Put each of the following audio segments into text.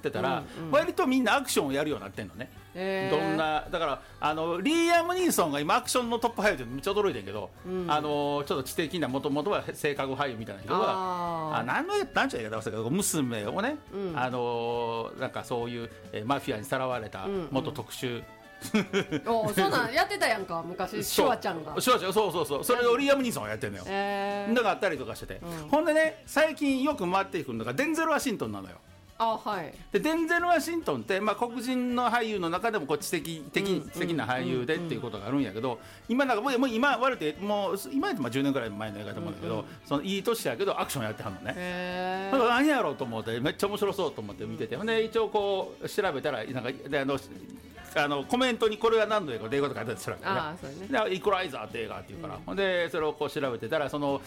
ってたら、割とみんなアクションをやるようになってんのね。どんなだからリーアム・ニーソンが今アクションのトップ俳優ってめっちゃ驚いてんけど、ちょっと知的なもともとは性格俳優みたいな人が何ちゅう言い方忘れたけど娘をね、なんかそういうマフィアにさらわれた元特殊、 そうなんやってたやんか昔シュワちゃんが。 シュワちゃんそうそれをリーアム・ニーソンがやってんのよ。だからあったりとかしてて、ほんでね最近よく回ってくるのがデンゼル・ワシントンなのよ。でデンゼル・ワシントンって、黒人の俳優の中でも知的な俳優でっていうことがあるんやけど、今なんかもう今割れてもう今やって10年ぐらい前の映画だと思うんだけど、そのいい年やけどアクションやってはんのね。だから何やろうと思ってめっちゃ面白そうと思って見てて、で一応こう調べたらなんかでコメントにこれは何の映画で英語とか書いてあったんですよね。イコライザーって映画っていうから、でそれをこう調べてたらその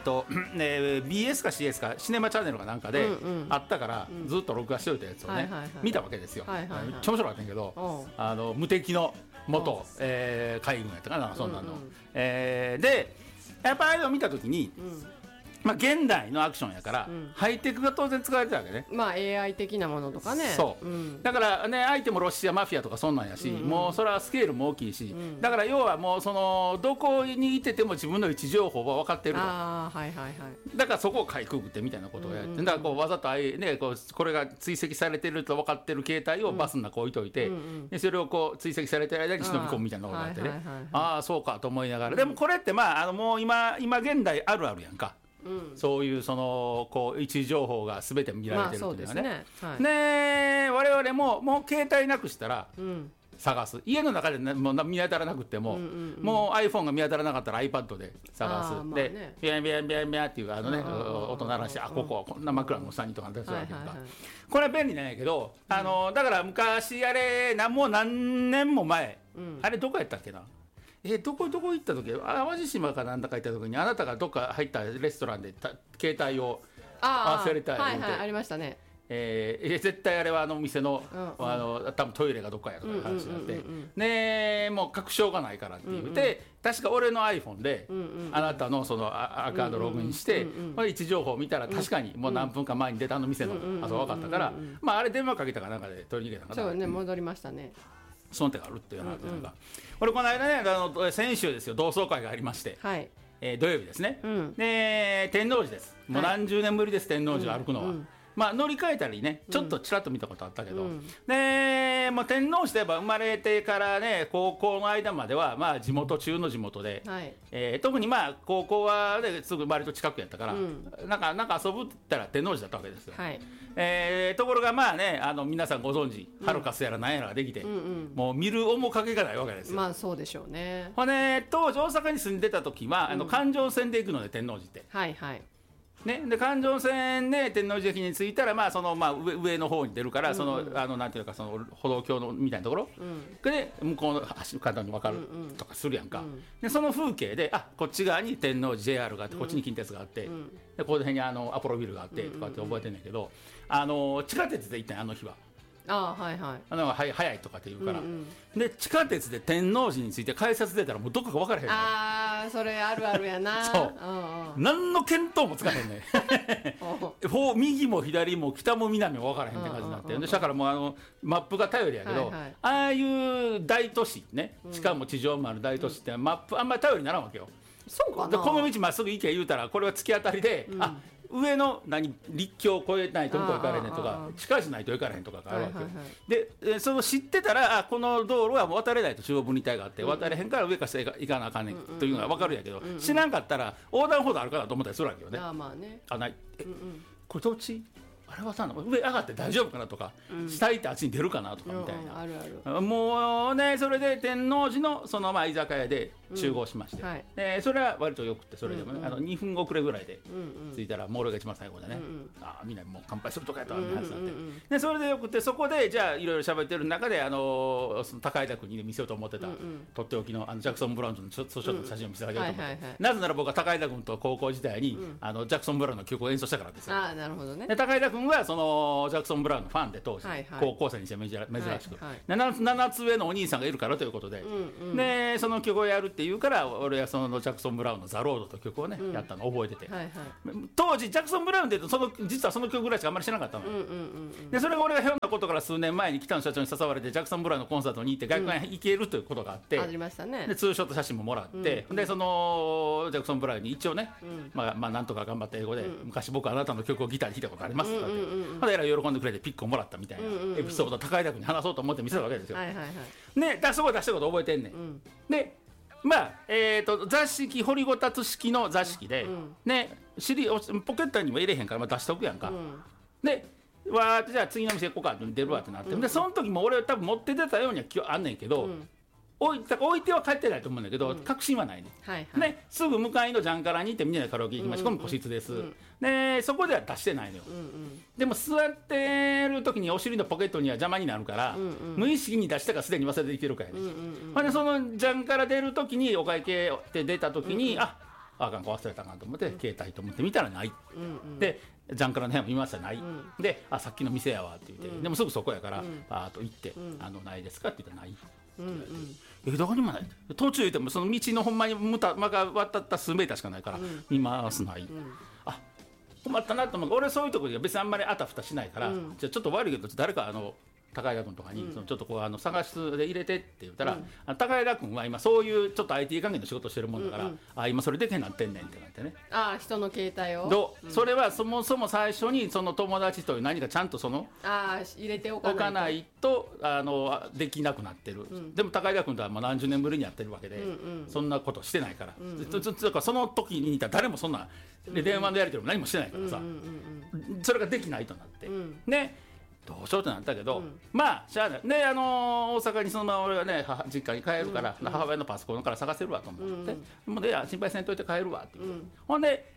BS か CS かシネマチャンネルかなんかであったからずっと録画しておいたやつをね見たわけですよ。めっちゃ面白かったんやけど、無敵の元海軍やったかな、そんなの。でやっぱあれを見た時に現代のアクションやから、ハイテクが当然使われてるわけね。 AI 的なものとかね。 そう、だからね相手もロシアマフィアとかそんなんやし、もうそれはスケールも大きいし、だから要はもうそのどこにいてても自分の位置情報は分かってると。だからそこをかいくぐってみたいなことをやって、だからこうわざとこれが追跡されてると分かってる携帯をバスの中置いといて、でそれをこう追跡されてる間に忍び込むみたいなことがあってね、ああそうかと思いながら、でもこれってもう今現代あるあるやんか。そういうそのこう位置情報が全て見られてるっていうのはね。我々もう携帯なくしたら探す、家の中でも見当たらなくても、もう iPhone が見当たらなかったら iPad で探す。でビャンビャンビャンビャンっていう音鳴らして、ここはこんな枕の下にとか出すわけやんか。これは便利なんやけど、だから昔あれもう何年も前、あれどこやったっけな、どこ行った時、淡路島かなんだか行った時にあなたがどっか入ったレストランで携帯を忘れたいってありましたね。 絶対あれは店の多分トイレがどっかやから話になって、ねもう確証がないからって言って、確か俺の iPhone であなたのそのアカウントログインして、位置情報を見たら確かにもう何分か前に出た店のあと分かったから、あれ電話かけたかなんかで取り逃げたから、 そうね、戻りましたね。 その手があるっていうのが、俺この間ね先週ですよ、同窓会がありまして、土曜日ですね。で天王寺です。もう何十年ぶりです、天王寺を歩くのは。乗り換えたりね、ちょっとちらっと見たことあったけど、でもう天王寺といえば生まれてからね高校の間までは地元中の地元で、特に高校は、ね、すぐ割と近くやったから、なんか遊ぶったら天王寺だったわけですよ。ところが皆さんご存知、ハルカスやら何やらができて、もう見る面影がないわけですよ。 そうでしょうね。 当時大阪に住んでた時は環状線で行くので、天王寺って。で環状線で天王寺駅に着いたら、その上の方に出るから、そのなんていうか、その歩道橋のみたいなところ、で向こうの橋の方に分かるとかするやんか。でその風景でこっち側に天王寺 JR があって、こっちに近鉄があって、でこの辺にアポロビルがあってとかって覚えてんねんけど、地下鉄で行ったんや、あの日は。早いとかって言うから、で地下鉄で天王寺について改札出たらもうどこか分からへんね。 それあるあるやな。 そう何の見当もつかへんね右も左も北も南も分からへんって感じになって、だからもうマップが頼りやけど、ああいう大都市ね、しかも地上もある大都市ってマップあんまり頼りにならんわけよ。 そうかな。 この道まっすぐ行け言うたら、これは突き当たりで、上の陸橋を越えないと向こう行かれへんとか、地下じゃないと行かれへんとかがあるわけよ。でその知ってたら、この道路はもう渡れないと中央分離帯があって、渡れへんから上か下行かなあかんねんというのが分かるんやけど、知らんかったら横断歩道あるかなと思ったりするわけよね。ない、これどっち、あれはさ、上上がって大丈夫かなとか、下行ってあっちに出るかなとかみたいな、もうね、それで天王寺のその居酒屋で集合しまして、それは割とよくて、それでもね2分遅れぐらいで着いたら、もう俺が一番最後でね、みんなもう乾杯するとかやったらみたいな話になって、でそれでよくて、そこでじゃあいろいろ喋ってる中で、その高井田君に見せようと思ってたとっておきのジャクソン・ブラウンズのツーショットの写真を見せてあげようと思って、なぜなら僕は高井田君と高校時代にジャクソン・ブラウンの曲を演奏したからですよ。 なるほどね。 高井田君はそのジャクソン・ブラウンのファンで、当時高校生にして珍しく7つ上のお兄さんがいるからということで、でその曲をやるってって言うから俺はそのジャクソン・ブラウンの「ザ・ロード」という曲をね、やったの覚えてて、当時ジャクソン・ブラウンって言うと実はその曲ぐらいしかあんまり知らなかったのよ。でそれが俺がひょんなことから数年前に北野社長に誘われてジャクソン・ブラウンのコンサートに行って外国に行けるということがあって、 ありましたね。 でツーショット写真ももらって、でそのジャクソン・ブラウンに一応ね、まあなんとか頑張って英語で、昔僕あなたの曲をギターで弾いたことありますとかって、まだえらい喜んでくれてピックをもらったみたいなエピソードを高井田君に話そうと思って見せたわけですよ。ね、だそこ出したこと覚えてんねん。でまあ座敷掘りごたつ式の座敷で、ねポケットにも入れへんから、まあ、出しておくやんか。でわーってじゃあ次の店行こうかって出るわってなって、でその時も俺多分持って出たようにはあんねんけど、置いては帰ってないと思うんだけど、確信はないね。ね、すぐ向かいのジャンカラに行ってみんなでカラオケ行きました。これも個室です。でそこでは出してないのよ。でも座ってる時にお尻のポケットには邪魔になるから、無意識に出したかすでに忘れてきてるからやね。でそのジャンカラ出る時にお会計って出た時に、あかん忘れたかなと思って携帯と思って見たらない。でジャンカラの部屋も見ましたない。でさっきの店やわって言って、でもすぐそこやからパーッと行ってないですかって言ったらない。どこにもない。途中でもその道のほんまに渡った数メーターしかないから、見ますない。あ困ったなと思う。俺そういうところで別にあんまりあたふたしないから、じゃあちょっと悪いけど誰か高井田君とかに、ちょっとこう探しで入れてって言ったら、高井田君は今そういうちょっと IT 関係の仕事してるもんだから、今それでけへんなってんねんってなってね。 人の携帯をそれはそもそも最初にその友達という何かちゃんと入れておかないとできなくなってる。でも高井田君とはもう何十年ぶりにやってるわけで、そんなことしてないから、だからその時にいた誰もそんなで電話のやり取りも何もしてないからさ、それができないとなって、ねどうしようってなったけど、まあしゃあないで、大阪にそのまま俺はね実家に帰るから、母親のパソコンから探せるわと思って、もうで心配せんといて帰るわって言って、ほんで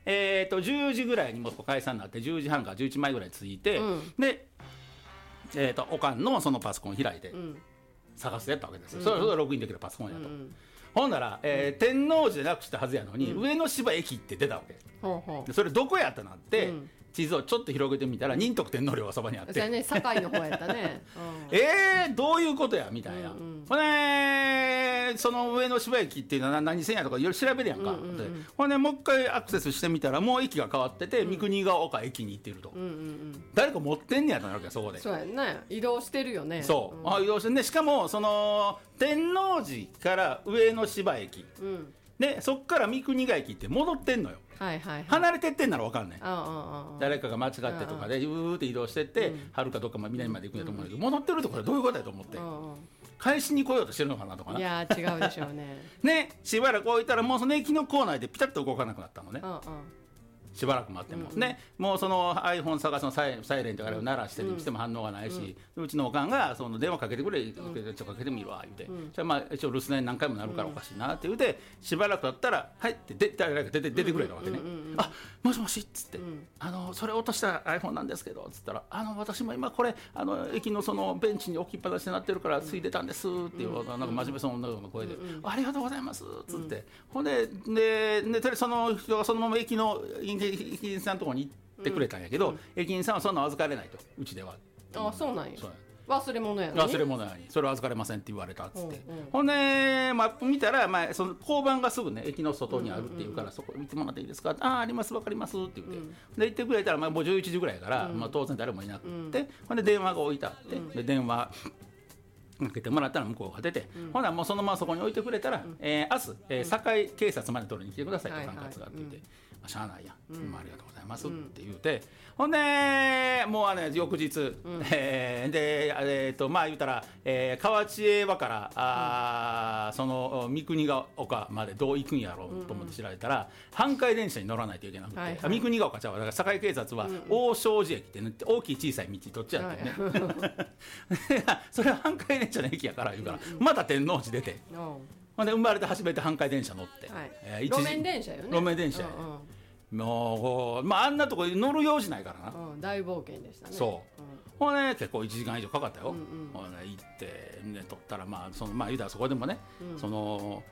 10時ぐらいにもう解散になって10時半から11時前ぐらい着いて、でおかんのそのパソコン開いて探してやったわけですよ。それはログインできるパソコンやと。ほんなら天王寺でなくしたはずやのに、上野芝駅って出たわけで、それどこやってなって、地図をちょっと広げてみたら仁徳天皇陵がそばにあって、 堺の方やったね。 どういうことやみたいな。ほんでその上野芝駅っていうのは何線やとかいろいろ調べるやんか。ほんでもう一回アクセスしてみたらもう駅が変わってて、三国ヶ丘駅に行ってると。誰か持ってんねやとなるわけそこで。 そうやね、移動してるよね。 そう移動してね。しかもその天王寺から上野芝駅、でそっから三国ヶ駅って戻ってんのよ。離れてってんなら分かんない。誰かが間違ってとかでうーって移動してってはるかどっか南まで行くんやと思うんだけど、戻ってるとこれどういうことやと思って、返しに来ようとしてるのかなとかな。 いや違うでしょうね。 ね、しばらく置いたらもうその駅の構内でピタッと動かなくなったのね。しばらく待っても、ね、もうその iPhone 探すのサイレンとかを鳴らしてしても反応がないし、うちのおかんがその電話かけてくれ、ちょっとかけてみるわ言うて、じゃあまあ一応留守電何回もなるからおかしいなって言うて、しばらく経ったら「はい」って誰か出てくれたわけね。あもしもしっつって、それ落とした iPhone なんですけどっつったら、私も今これ駅のそのベンチに置きっぱなしになってるからついてたんですっていう、なんか真面目そうな女の声で「ありがとうございます」っつって、ほんでその人がそのまま駅駅員さんのところに行ってくれたんやけど、駅員さんはそんな預かれないと、うちでは。 そうなんや。忘れ物やのに。 忘れ物やにそれは預かれませんって言われたっつって、ほんでマップ見たら、その交番がすぐね駅の外にあるっていうから、そこ見てもらっていいですか、あります分かりますって言って、で言ってくれたら、もう11時ぐらいから、当然誰もいなくて、ほんで電話が置いてあって、で電話かけてもらったら向こうが出て、ほなもうそのままそこに置いてくれたら、明日、堺警察まで取りに来てくださいと管轄がって言って、しゃあないや、ありがとうございますって言うて、ほんでもう翌日、でまあ言うたら、河内江和からその三国ヶ丘までどう行くんやろうと思って調べたら、阪堺電車に乗らないといけなくて、三国ヶ丘ちゃうわ、だから堺警察は大正寺駅ってね、大きい小さい道どっちやったよね。それは阪堺電車の駅やから言うから、また天王寺出て、ほんで生まれて初めて阪堺電車乗って、 路面電車よね。 路面電車や、もうあんなとこ乗る用事ないからな。 大冒険でしたね。 ほんで結構1時間以上かかったよ。ほんで行って取ったら、言うたらそこでもね、その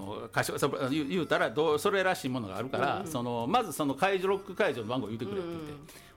言うたらそれらしいものがあるから、まずそのロック解除の番号言うてくれって言って、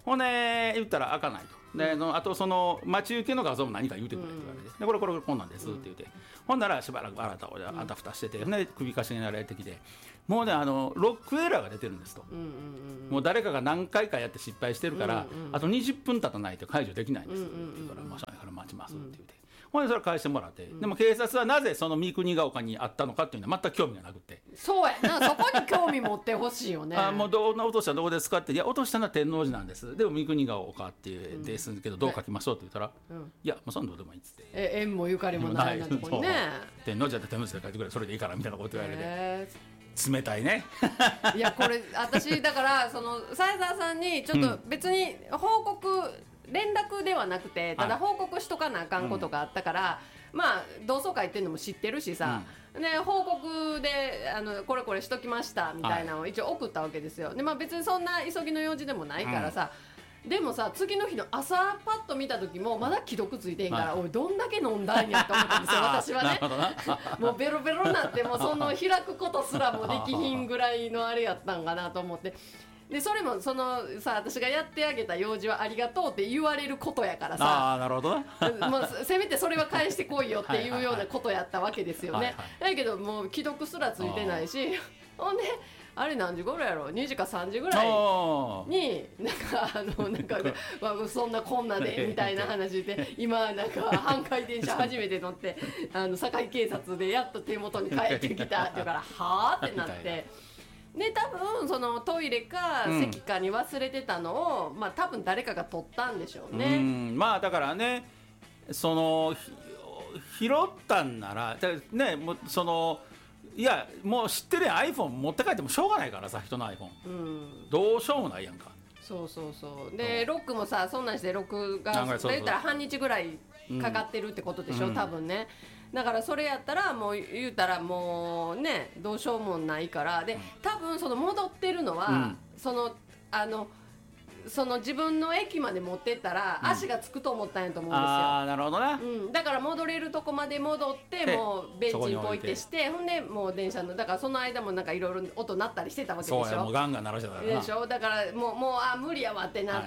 ほんで言ったら開かないと。であとその待ち受けの画像も何か言うてくれって言われて、でこれこんなんですって言って、ほんならしばらくあたふたしてて、で首かしげられてきて、もうねロックエラーが出てるんですと、もう誰かが何回かやって失敗してるから、あと20分経たないと解除できないんですって言うから、まあしょうがないから待ちますって言って、ほんでそれ返してもらって、でも警察はなぜその三国ヶ丘にあったのかっていうのは全く興味がなくて、 そうやな、そこに興味持ってほしいよね。 もうどんな落としたらどこですかって、いや落としたのは天王寺なんです、でも三国ヶ丘っていうですけどどう書きましょうって言ったら、いやもうそんなどうでもいいっつって、 縁もゆかりもないなとこにね、 天王寺だって天王寺で書いてくれ、それでいいからみたいなこと言われて、冷たいね。 いやこれ私だからその斉沢さんにちょっと別に報告、連絡ではなくてただ報告しとかなあかんことがあったから、まあ同窓会っていうのも知ってるしさ、ね、報告でこれこれしときましたみたいなのを一応送ったわけですよ。で、まあ、別にそんな急ぎの用事でもないからさ、でもさ次の日の朝パッと見た時もまだ既読ついてんから、おいどんだけ飲んだんやって思ったんですよ私はね。もうベロベロになってもうその開くことすらもできひんぐらいのあれやったんかなと思って。でそれもそのさ、私がやってあげた用事はありがとうって言われることやからさ、 あ、なるほどなもうせめてそれは返してこいよっていうようなことやったわけですよね。だけどもう既読すらついてないし、ほんであれ何時頃やろ、2時か3時ぐらいになんかそんなこんなでみたいな話で、今なんか阪海電車初めて乗って堺警察でやっと手元に帰ってきたって言うからはあってなって。で多分そのトイレか席かに忘れてたのを、まあ多分誰かが取ったんでしょうね。 まあだからね、その拾ったんならね、もうそのいやもう知ってるやん、 iPhone 持って帰ってもしょうがないからさ、人の iPhone、どうしようもないやんか。 そうでロックもさ、そんなんしてロックが言ったら半日ぐらいかかってるってことでしょ、多分ね。だからそれやったらもう言うたらもうねどうしようもないから、で多分その戻ってるのは、その自分の駅まで持ってったら足がつくと思ったんやと思うんですよ。 あ、なるほどな。 だから戻れるとこまで戻ってもうベンチにポイってして、ほんでもう電車のだからその間もなんかいろいろ音鳴ったりしてたわけでしょ。 そうや、もうガンガン鳴らしてたからな。 でしょ。だからもう無理やわってなって、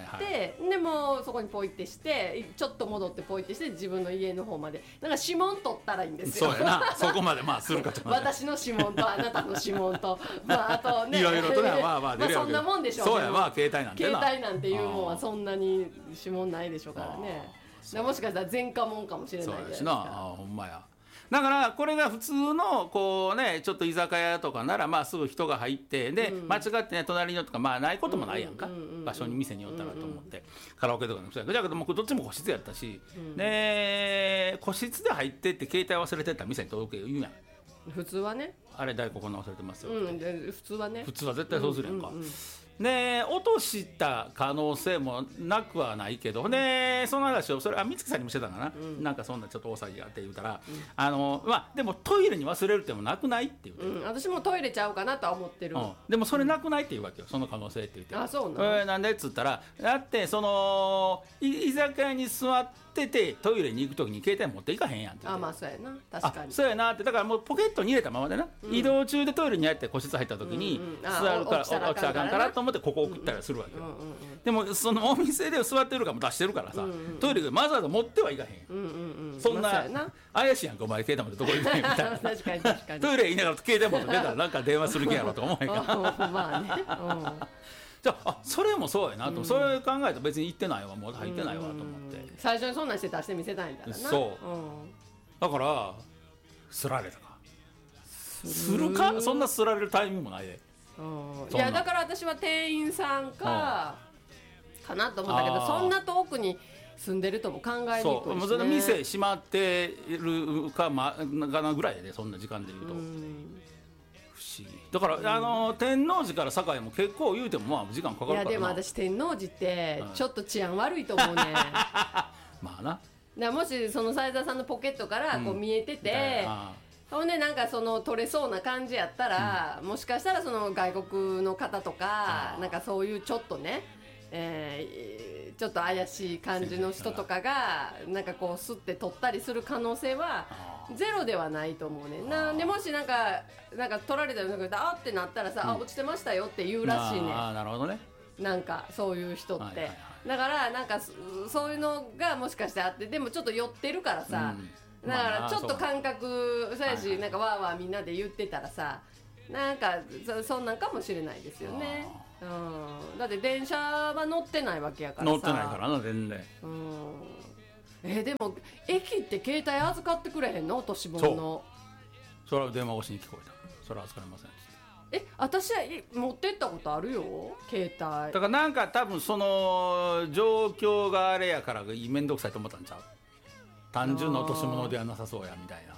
でもうそこにポイってしてちょっと戻ってポイってして自分の家の方までなんか指紋取ったらいいんですよ。 そうやな、そこまでまあするかと私の指紋とあなたの指紋とまああとねいろいろとね、まあそんなもんでしょ。 そうや、まあ携帯なんていうもんはそんなに指紋ないでしょうからね。もしかしたら前科もんかもしれないじゃないですか。 ほんまや。だからこれが普通のこうね、ちょっと居酒屋とかならまあすぐ人が入ってで、間違ってね隣にとかまあないこともないやんか、場所に店に寄ったらと思って、カラオケとかのそうやけど、だけどもどっちも個室やったし、で個室で入ってって携帯忘れてったら店に届け言うやん普通はね。 あれ大根こんな忘れてますよ、 普通はね。 普通は絶対そうするやんか。で落とした可能性もなくはないけど、でその話をそれ美月さんにもしてたかな、なんかそんなちょっと大騒ぎがあって言うたら、まあでもトイレに忘れるってもなくないって言うて、 私もトイレちゃうかなとは思ってる、 でもそれなくないって言うわけよ、その可能性って言って。 あ、そうなの。 なんでっつったら、だってその居酒屋に座っててトイレに行くときに携帯持っていかへんやんって言って。 まあそうやな、確かに。 そうやなって、だからもうポケットに入れたままでな、移動中でトイレに入って個室入ったときに座るから落ちたらあかんからと思ってここ送ったりするわけよ。でもそのお店で座ってるかも出してるからさ、トイレでわざわざ持ってはいかへん。そんな怪しいやんか、お前携帯持ってどこに行くねんみたいな。 確かに確かに。 トイレ言いながら携帯持って出たらなんか電話する気やろと思えへんか。 まあね。 じゃあそれもそうやなと、それ考えたら別に行ってないわ、もう入ってないわと思って、 最初にそんなんして出して見せたいんだな。 そうだからすられたかするか、そんなすられるタイミングもないで。 いやだから私は店員さんかなと思ったけど、そんな遠くに住んでるとも考えにくいしね。 そう、もう店閉まってるかなぐらいで、そんな時間でいうとだから天王寺から堺も結構言うてもまあ時間かかるからな。 いやでも私天王寺ってちょっと治安悪いと思うね。 まあな、もしその斉田さんのポケットからこう見えてて、ほんでなんかその取れそうな感じやったら、もしかしたらその外国の方とかなんかそういうちょっとね、ちょっと怪しい感じの人とかがなんかこうスッて取ったりする可能性はゼロではないと思うねんな。でもしなんか取られたりなんかあってなったらさ、落ちてましたよって言うらしいね。 なるほどね。 なんかそういう人って、 はいはいはい、 だからなんかそういうのがもしかしてあって、でもちょっと寄ってるからさ、だからちょっと感覚そうやし、なんかわーわーみんなで言ってたらさ、なんかそんなんかもしれないですよね。うん、だって電車は乗ってないわけやからさ。 乗ってないからな全然。 でも駅って携帯預かってくれへんの、年分の。 それは電話越しに聞こえた。それは預かりません。 私は持ってったことあるよ、携帯。だからなんか多分その状況があれやから面倒くさいと思ったんちゃう。単純な落とし物ではなさそうやみたいな。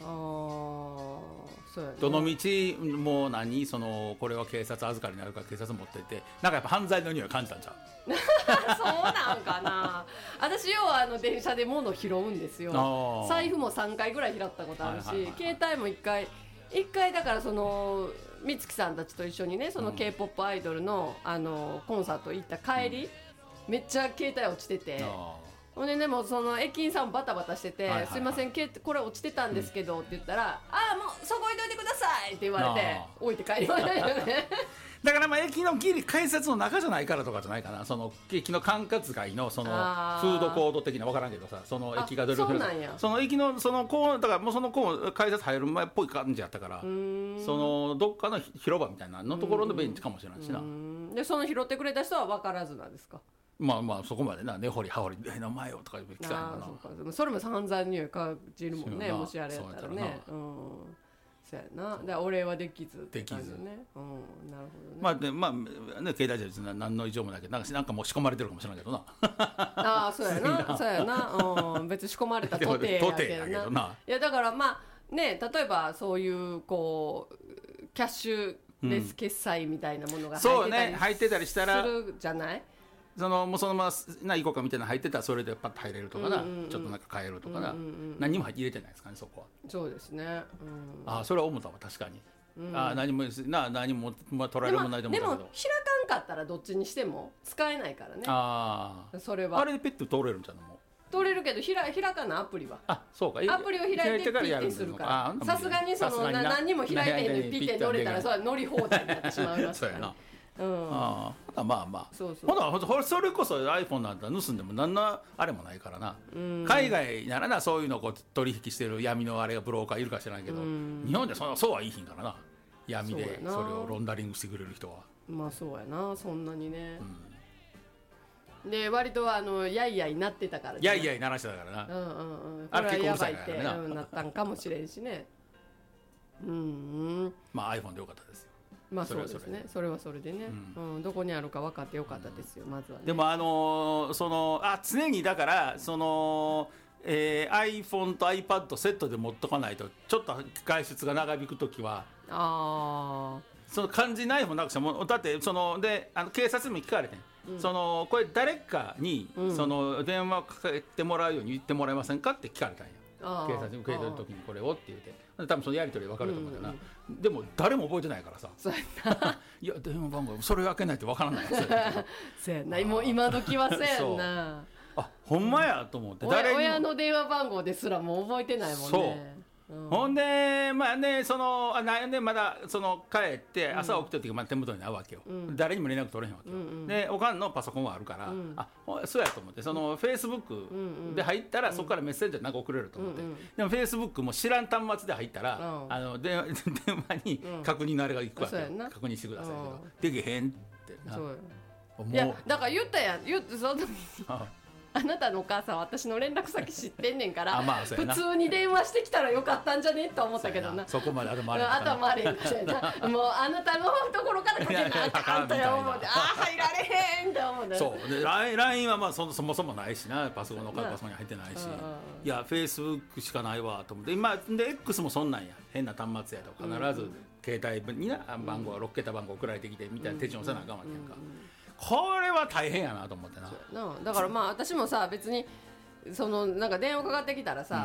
そうやね、どの道もうそのこれは警察預かりになるから警察持ってってなんかやっぱ犯罪の匂い感じたんちゃう。 そうなんかな。私要は電車で物拾うんですよ。財布も3回ぐらい拾ったことあるし、携帯も1回だからその美月さんたちと一緒にね、その K-POP アイドルのコンサート行った帰り、めっちゃ携帯落ちてて、ほんででもその駅員さんバタバタしてて、すいませんこれ落ちてたんですけどって言ったら、もうそこ置いといてくださいって言われて置いて帰りましたよね。 だからまあ駅のギリ改札の中じゃないからとかじゃないかな。その駅の管轄外のそのフードコード的な分からんけどさ、その駅がどれくらいその駅のそのコーだからもうそのコー改札入る前っぽい感じやったから、そのどっかの広場みたいなのところのベンチかもしれないしな。 でその拾ってくれた人は分からずなんですか。 まあそこまでな、根掘り葉掘り名前をとか言ってきたんやな。それも散々匂い感じるもんね、もしあれやったらね。そうやな。だからお礼はできずね。なるほどね。 まあね、携帯じゃ何の異常もないけど、なんかもう仕込まれてるかもしれないけどな。そうやな。そうやな。別に仕込まれたとてやけどな。いやだからまあね、例えばそういうこうキャッシュレス決済みたいなものが入ってたりしたらするじゃない。 もうそのまま行こうかみたいなの入ってたらそれでパッと入れるとかな、ちょっとなんか買えるとかな、何にも入れてないですかね、そこは。 そうですね。 それは思ったわ、確かに。何も取られるもないと思うけど。 でも開かんかったらどっちにしても使えないからね。それはあれでペット通れるんじゃないの。 通れるけど開かなアプリは。 そうか。 アプリを開いてピッてするから、さすがにその何にも開いてへんのにピッて乗れたらそれは乗り放題になってしまいますから。 まあそれこそ iPhone なんて盗んでも何のあれもないからな。海外ならな、そういうのを取引してる闇のあれがブローカーいるか知らんけど、日本でそうはいいひんからな、闇でそれをロンダリングしてくれる人は。 まあそうやな、そんなにね。で割とやいやいなってたから、 やいやい鳴らしてたからな。 これはやばいってなったんかもしれんしね。 まあ iPhone でよかったですよ。 まあそうですね。それはそれでね、どこにあるか分かってよかったですよ、まずはね。 でも常にだからiPhone と iPad セットで持っとかないと、ちょっと外出が長引くときはその感じないもんなくしても、だってで警察にも聞かれてん、これ誰かに電話かけてもらうように言ってもらえませんかって聞かれたんや。警察に受け取る時にこれをって言って、多分そのやり取りで分かると思うんだよな。でも誰も覚えてないからさ。いや電話番号それ開けないと分からない。 そうやな、もう今時はそうやんな。 ほんまやと思って、 親の電話番号ですらもう覚えてないもんね。 ほんでまあね、まだ帰って朝起きた時まだ手元にあるわけよ。誰にも連絡取れへんわけよ。でおかんのパソコンはあるから、そうやと思って、フェイスブックで入ったらそこからメッセージなんか送れると思って、でもフェイスブックも知らん端末で入ったら電話に確認のあれがいくわけよ。確認してくださいけどできへんってな。 いやだから言ったやん、その時にあなたのお母さんは私の連絡先知ってんねんから普通に電話してきたらよかったんじゃねと思ったけどな。 そこまで頭あれみたいな、もうあなたのところからかけなあかんと思って、入られへんって思うね。 そうで LINE はまあそもそもないしな、パソコンに入ってないし、いや Facebook しかないわと思って、今で X もそんなんや、変な端末やと必ず携帯にな番号6桁番号送られてきてみたいな手順をせなあかんわけやんか。これは大変やなと思ってな。 だからまあ私もさ、別になんか電話かかってきたらさ、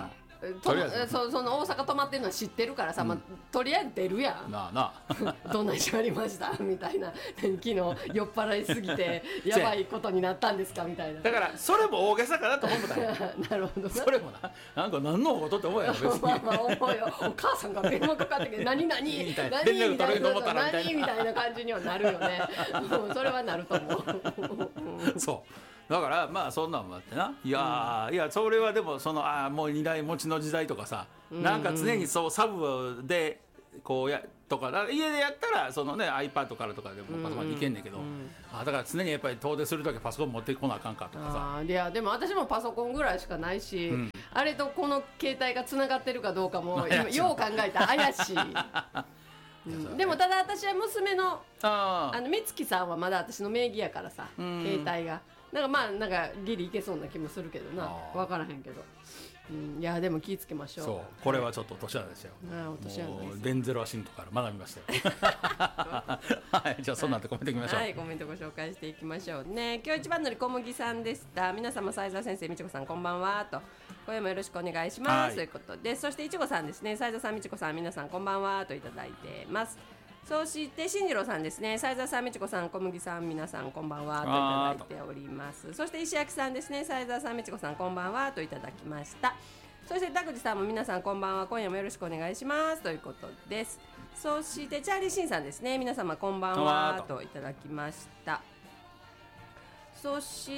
その大阪泊まってるのは知ってるからさ、まあ、とりあえず出るやんなあなどんな人ありましたみたいな昨日酔っ払いすぎてやばいことになったんですかみたいなだからそれも大げさかなと思ったんやなるほどなそれもなんか何のことって思うやろ別にまあまあ思うよお母さんが電話かかってきて何みたいな何連絡取れると思ったらみたいな何みたいな感じにはなるよねそれはなると思うそうだからまあそんなんもあってないやそれはでももう2台持ちの時代とかさ、なんか常にそうサブでこうとか家でやったらそのね iPad からとかでもパソコンにいけんねんけど、だから常にやっぱり遠出するときはパソコン持ってこなあかんかとかさいやでも私もパソコンぐらいしかないし、あれとこの携帯がつながってるかどうかもよう考えたら怪しいでもただ私は娘の美月さんはまだ私の名義やからさ、携帯がなんかギリいけそうな気もするけどな分からへんけど、いやでも気ぃつけましょう。 そうこれはちょっと落とし穴ですよ。 落とし穴です。 ベンゼロワシントンから学びましたよはいじゃあそんなってコメントいきましょう。 はいコメントご紹介していきましょうね。今日一番乗り小麦さんでした。皆様斉沢先生みちこさんこんばんはと今夜もよろしくお願いします、ということで、そしていちごさんですね。斉沢さんみちこさん皆さんこんばんはといただいてます。そして進次郎さんですね。斉沢さんみちこさん小麦さん皆さんこんばんはといただいております。そして石焼さんですね。斉沢さんみちこさんこんばんはといただきました。そして田口さんも皆さんこんばんは今夜もよろしくお願いしますということです。そしてチャーリーシンさんですね。皆様こんばんはといただきました。そ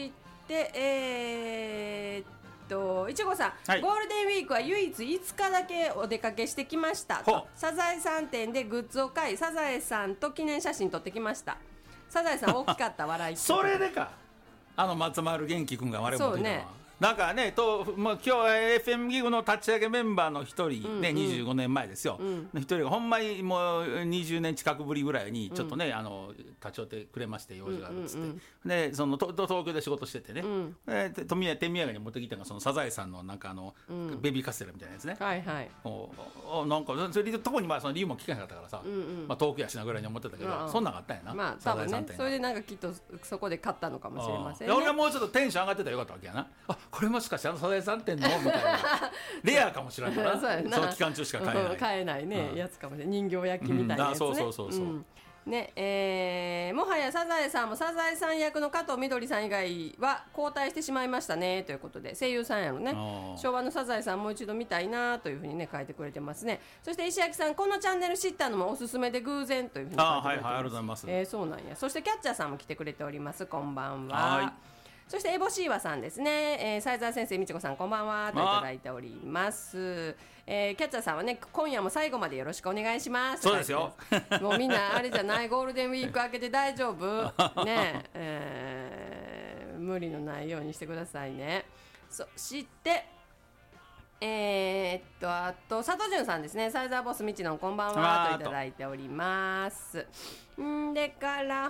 していちごさん、はい、ゴールデンウィークは唯一5日だけお出かけしてきましたと。サザエさん店でグッズを買いサザエさんと記念写真撮ってきました。サザエさん大きかった笑いそれでか松丸元気君が我々も出たのはなんかね今日 FM ギグの立ち上げメンバーの一人ね、25年前ですよ、一人がほんまにもう20年近くぶりぐらいにちょっとね、立ち寄ってくれまして用事があるっつって、でその東京で仕事しててね、手土産に持ってきたのがそのサザエさんのなんかベビーカステラみたいなやつね、 はいはい、 なんかそれ特にその理由も聞かなかったからさ、遠くやしなぐらいに思ってたけど、そんなんがあったんやな、 まあ多分ねそれでなんかきっとそこで買ったのかもしれませんね。 俺がもうちょっとテンション上がってたらよかったわけやな。これもしかしてサザエさん店のみたいなレアかもしれないからその期間中しか買えない買えないね、やつかもしれない。人形焼きみたいなやつね。 そうね、もはやサザエさんもサザエさん役の加藤みどりさん以外は交代してしまいましたねということで、声優さんやろね。昭和のサザエさんもう一度見たいなというふうにね書いてくれてますね。そして石焼さんこのチャンネル知ったのもおすすめで偶然というふうに書いてくれてます。 ありがとうございます。 そうなんや。そしてキャッチャーさんも来てくれております。こんばんは。そしてエボシーワさんですね。斉沢先生みちこさんこんばんはといただいております。キャッチャーさんはね今夜も最後までよろしくお願いします。 そうですよもうみんなあれじゃないゴールデンウィーク明けて大丈夫ね、無理のないようにしてくださいね。そしてあと佐藤潤さんですね。サイザーボスみちのんこんばんはといただいております。ほんでから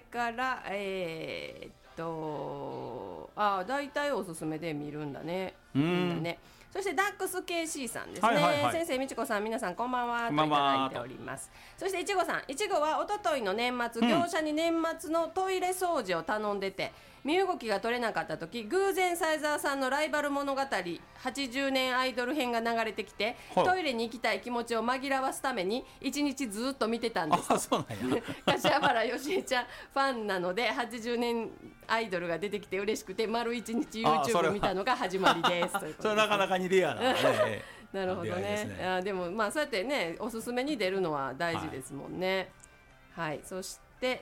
だいたいおすすめで見るんだね。そしてダックス KC さんですね、先生みちこさん皆さんこんばんはといただいております。そしていちごさん、いちごはおとといの年末、業者に年末のトイレ掃除を頼んでて身動きが取れなかった時、偶然斉沢さんのライバル物語80年アイドル編が流れてきて、トイレに行きたい気持ちを紛らわすために1日ずっと見てたんです。 そうなんや柏原よしえちゃんファンなので80年アイドルが出てきて嬉しくて丸1日 YouTube 見たのが始まりですということで、 それなかなかにレアな、 なるほどね。でもまあそうやってねおすすめに出るのは大事ですもんね。はい、そして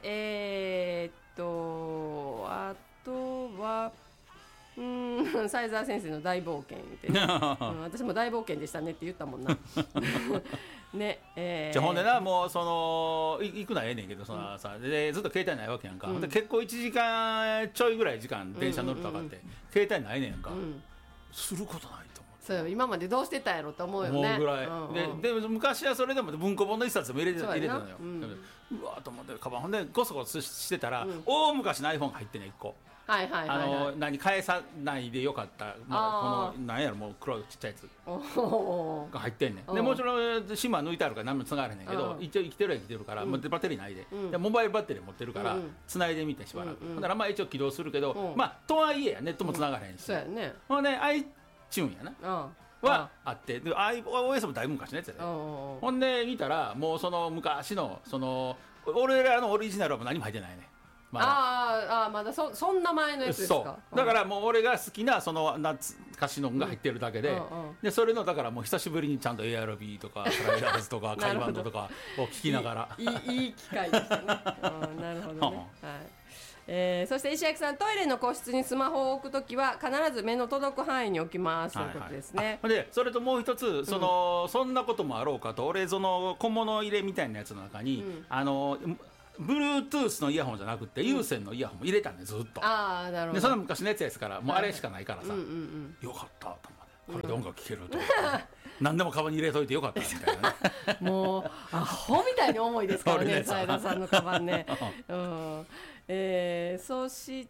あとは斉沢先生の大冒険ってね、私も大冒険でしたねって言ったもんなね、 じゃほんでなもうその行くのはええねんけどそのさ、でずっと携帯ないわけやんか、で結構1時間ちょいぐらい時間電車乗るとかって、携帯ないねんやんか、することないと思う。 そう今までどうしてたんやろと思うよね。 思うぐらい、で昔はそれでも文庫本の一冊も入れてたのよ。うわーと思ってカバンほんでゴソゴソしてたら、大昔の iPhone が入ってね1個。何返さないでよかった、この何やろもう黒いちっちゃいやつが入ってんねん。でもちろんシムは抜いてあるから何もつながれへんねんけど、一応生きてるは生きてるから、バッテリーないで、モバイルバッテリー持ってるからつないでみてしばらく、だからまあ一応起動するけど、まあとはいえネットもつながれへんし、ほんでiTuneやな、 はあって、で iOS もだいぶ昔のやつやで、ほんで見たらもうその昔のその俺らのオリジナルは何も入ってないね。 まだまだそんな前のやつですか。 そうだからもう俺が好きなその懐かしのが入ってるだけで、でそれのだからもう久しぶりにちゃんと ARB とかスライダーズとかカイバンドとかを聞きながらいい機会でしたね。なるほどね。はい。そして石垣さん、トイレの個室にスマホを置くときは必ず目の届く範囲に置きますということですね。 でそれともう一つそんなこともあろうかと、俺その小物入れみたいなやつの中に、Bluetooth のイヤホンじゃなくて有線のイヤホンも入れたんでずっと。 なるほど。 でその昔のやつですからもうあれしかないからさ、よかったと思って、これで音楽聴けると思って、何でもカバンに入れといてよかったみたいなね。 もうアホみたいに重いですからね斉田さんのカバンね。そ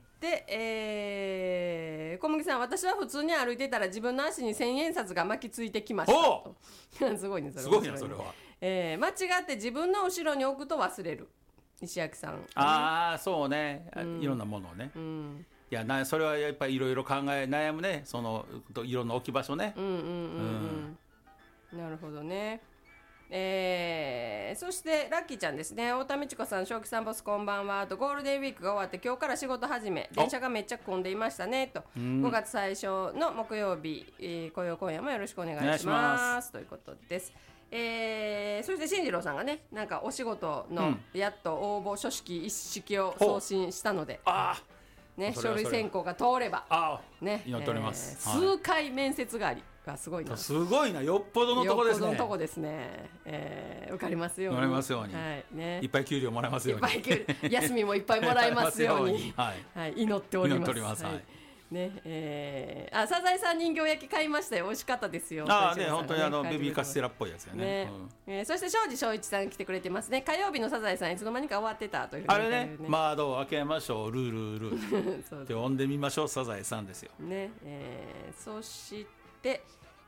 して小麦さん、私は普通に歩いてたら自分の足に千円札が巻きついてきましたと。すごいねそれ。 すごいなそれは。 間違って自分の後ろに置くと忘れる。石垣さん。 そうね、いろんなものをね、いやそれはやっぱりいろいろ考え悩むね、そのいろんな置き場所ね。 なるほどね。そしてラッキーちゃんですね。太田美智子さん、正気さんボスこんばんはと。ゴールデンウィークが終わって今日から仕事始め、電車がめっちゃ混んでいましたねと。5月最初の木曜日、今夜もよろしくお願いしますということです。そして進次郎さんがね、なんかお仕事のやっと応募書式一式を送信したので、ね、書類選考が通ればね、 祈っております。 数回面接がありがすごいな。 すごいな、よっぽどのとこですね。 よっぽどのとこですね。受かりますように。 もらえますように。 はいね。 いっぱい給料もらえますように。 いっぱい給料、休みもいっぱいもらえますように。はい、祈っております。 祈っております。はい。 ね、サザエさん人形焼き買いましたよ。美味しかったですよ。 ね、本当にベビーカステラっぽいやつやね。 そして庄司正一さん来てくれてますね。火曜日のサザエさんいつの間にか終わってたという。 あれね、窓を開けましょう、ルールって呼んでみましょう、サザエさんですよ。 ね、そして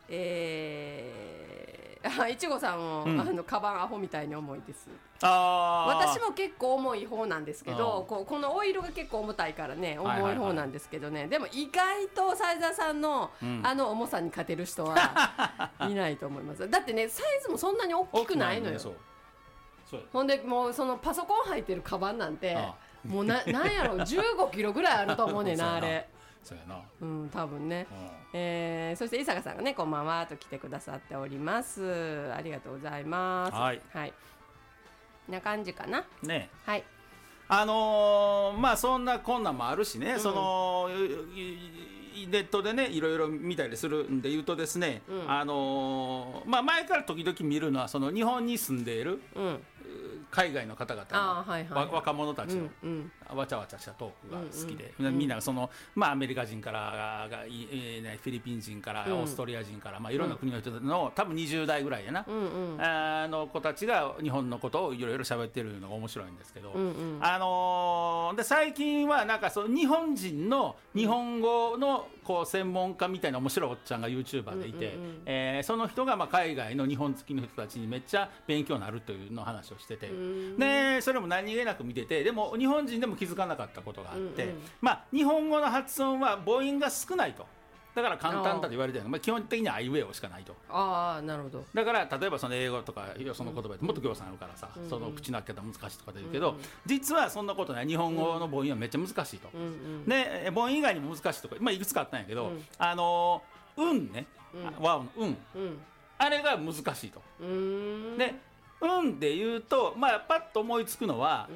いちごさんも、カバンアホみたいに重いです。私も結構重い方なんですけど、このオイルが結構重たいからね、重い方なんですけどね、でも意外と斉田さんの、重さに勝てる人はいないと思います。だってね、サイズもそんなに大きくないのよ。ほんでもうそのパソコン入ってるカバンなんてもうなんやろ15キロぐらいあると思うねんなあれ。 そうやな。 多分ね。そして伊坂さんがね、こんばんはと来てくださっております。ありがとうございます。はい。な感じかな。 ね。 はい。 そんなこんなんもあるしね、そのネットでねいろいろ見たりするんで言うとですね、前から時々見るのはその日本に住んでいる、海外の方々の若者たちのわちゃわちゃしたトークが好きで、みんなそのアメリカ人からフィリピン人からオーストリア人からいろんな国の人の多分20代ぐらいやなの子たちが日本のことをいろいろ喋ってるのが面白いんですけど、で最近はなんかその日本人の日本語のこう専門家みたいな面白いおっちゃんが YouTuber でいて、その人が海外の日本好きの人たちにめっちゃ勉強になるというの話をしてて、でそれも何気なく見てて、でも日本人でも気づかなかったことがあって、日本語の発音は母音が少ないと。だから簡単だと言われてるのが、基本的にはアイウェイしかないと。 なるほど。 だから例えばその英語とかその言葉でもっと行さんあるからさ、その口の開け方難しいとか言うけど、実はそんなことない。日本語の母音はめっちゃ難しいと。で母音以外にも難しいとか、いくつかあったんやけど、運ね、和音の運、あれが難しいと。で運で言うとパッと思いつくのは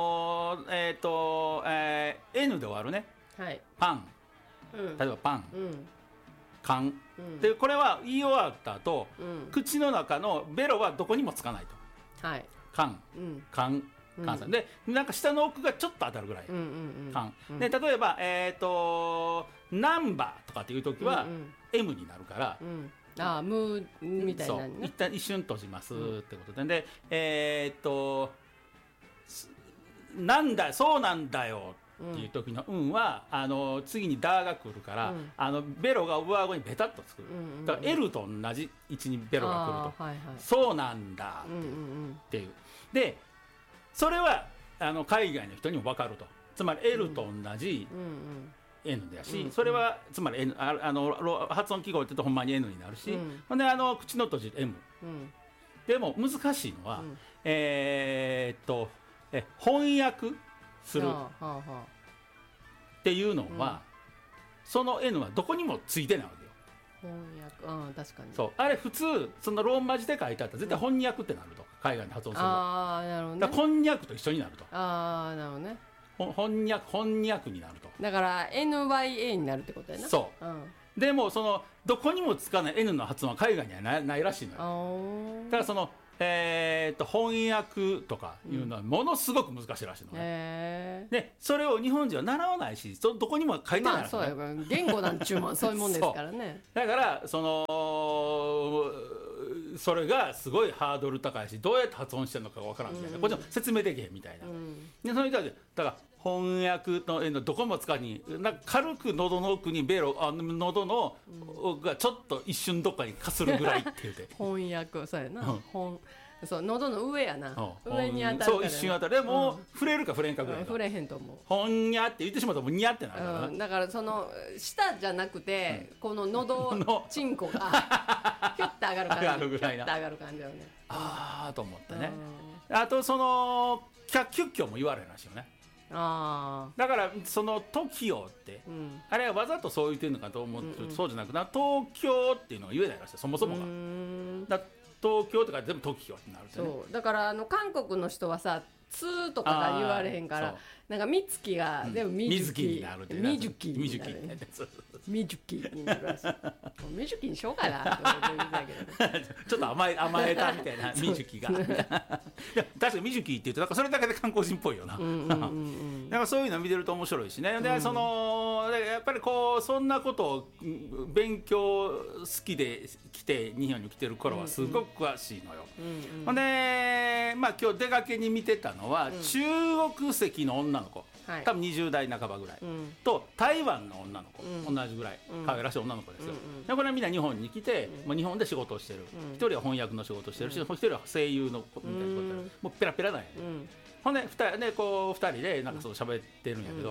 N で終わるね。パン。例えばパン、缶、でこれは言い終わった後、口の中のベロはどこにもつかないと。缶、缶さんでなんか下の奥がちょっと当たるぐらい。缶で例えばナンバーとかっていう時は M になるから、 ムーみたいなね。 一旦一瞬閉じますってことで、なんだそうなんだよっていう時の運は次にダーが来るから、ベロが上顎にベタっとつく、だから L と同じ位置にベロが来ると、そうなんだっていう、でそれは海外の人にも分かると。つまり L と同じ、 N だし、それはつまり N 発音記号って言うとほんまに N になるし、ほんで口の閉じる M、でも難しいのは、翻訳するっていうのは、その N はどこにもついてないわけよ。 翻訳、確かに。 そうあれ普通そのローマ字で書いてあったら絶対翻訳ってなると、海外の発音すると。 なるほどね。 だからこんにゃくと一緒になると。 なるほどね。 翻訳になると。 だから NYA になるってことやな。 そう、でもそのどこにもつかない N の発音は海外にはないらしいのよ。だからその翻訳とかいうのはものすごく難しいらしいのね。でそれを日本人は習わないし、どこにも書いてないからね。 そうや、言語なんちゅうもんそういうもんですからね。だからそれがすごいハードル高いし、どうやって発音してるのかわからんみたいな、こっちも説明できへんみたいな。でそれだから翻訳のどこも使わになんか軽く喉の奥に喉のがちょっと一瞬どっかにかするぐらいって言うて翻訳そうやな、そう喉の上やな、上に当たるから、 そう一瞬当たる。でも、触れるか触れんかぐらい、 触れへんと思う。 ほんにゃって言ってしまうともうにゃってなるから、 だからその舌じゃなくて、この喉チンコがヒュッと上がる感じ、 上がるぐらいな、 ヒュッと上がる感じだよね。 ああと思ってね。あとそのキャッキョも言われるらしいよね。だからその TOKIO って、あれはわざとそう言ってるのかと思ってると、そうじゃなくな、東京っていうのが言えないらしい、そもそもが。東京とか全部 TOKIO ってなるってね。 そうだから韓国の人はさ「つ」とかが言われへんから、なんかみつきが全部みじきになるって、みじきになる、みじきになるらしい。みじきにしようかなって思ってるんだけど、 ちょっと甘えたみたいなみじきが。確かにみじきって言うとなんかそれだけで韓国人っぽいよな。なんかそういうの見てると面白いしね。でやっぱりこうそんなことを勉強好きで来て日本に来てる頃はすごく詳しいのよ。ほんで今日出かけに見てたのは、中国籍の女の子、多分20代半ばぐらい、と台湾の女の子、同じぐらい可愛らしい女の子ですよ。でこれはみんな日本に来て、日本で仕事をしてる、一人は翻訳の仕事をしてるし、一人は声優のみたいな仕事をしてる、もうペラペラなんやね。ほんで2人でなんかそう喋ってるんやけど、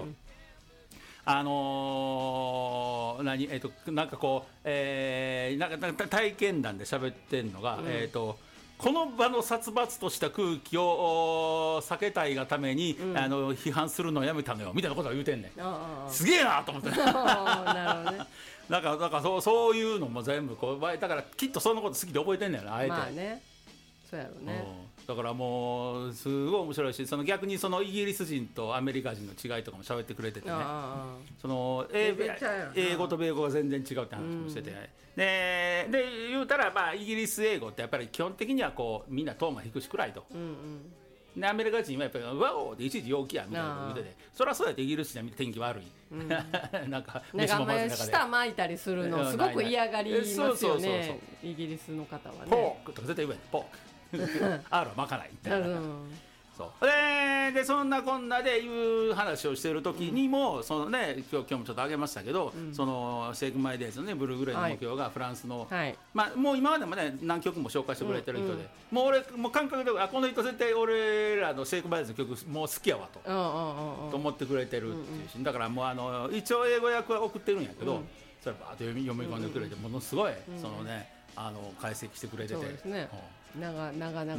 なんかこう、なんか体験談で喋ってんのが、この場の殺伐とした空気を避けたいがために、批判するのをやめたのよみたいなことを言うてんねん。すげえなと思って。なるほどね。だからそういうのも全部こうだからきっとそのこと好きで覚えてんねんな、あえて。まあね、 そうやろうね。 だからもうすごい面白いし、逆にそのイギリス人とアメリカ人の違いとかも喋ってくれててね、その英語と米語が全然違うって話もしてて、で言うたらイギリス英語ってやっぱり基本的にはこうみんなトーンが低しくらいと。でアメリカ人はやっぱり「ワオ!」でいちいち陽気やみたいなこと言うてて、そりゃそうやってイギリス人は天気悪い、なんか飯もまずい中で舌巻いたりするのすごく嫌がりますよね、イギリスの方はね。 ポークとか絶対言うやん、ポークR は巻かないみたいな。そうでそんなこんなでいう話をしている時にも、そのね今日もちょっと挙げましたけど、そのシェイクマイデイズのねブルーグレイの目標がフランスの、もう今までもね何曲も紹介してくれてる人で、もう俺もう感覚でこの人絶対俺らのシェイクマイデイズの曲もう好きやわと思ってくれてるっていうし、だからもう一応英語訳は送ってるんやけど、それバーッと読み込んでくれて、ものすごいそのね解析してくれてて、 長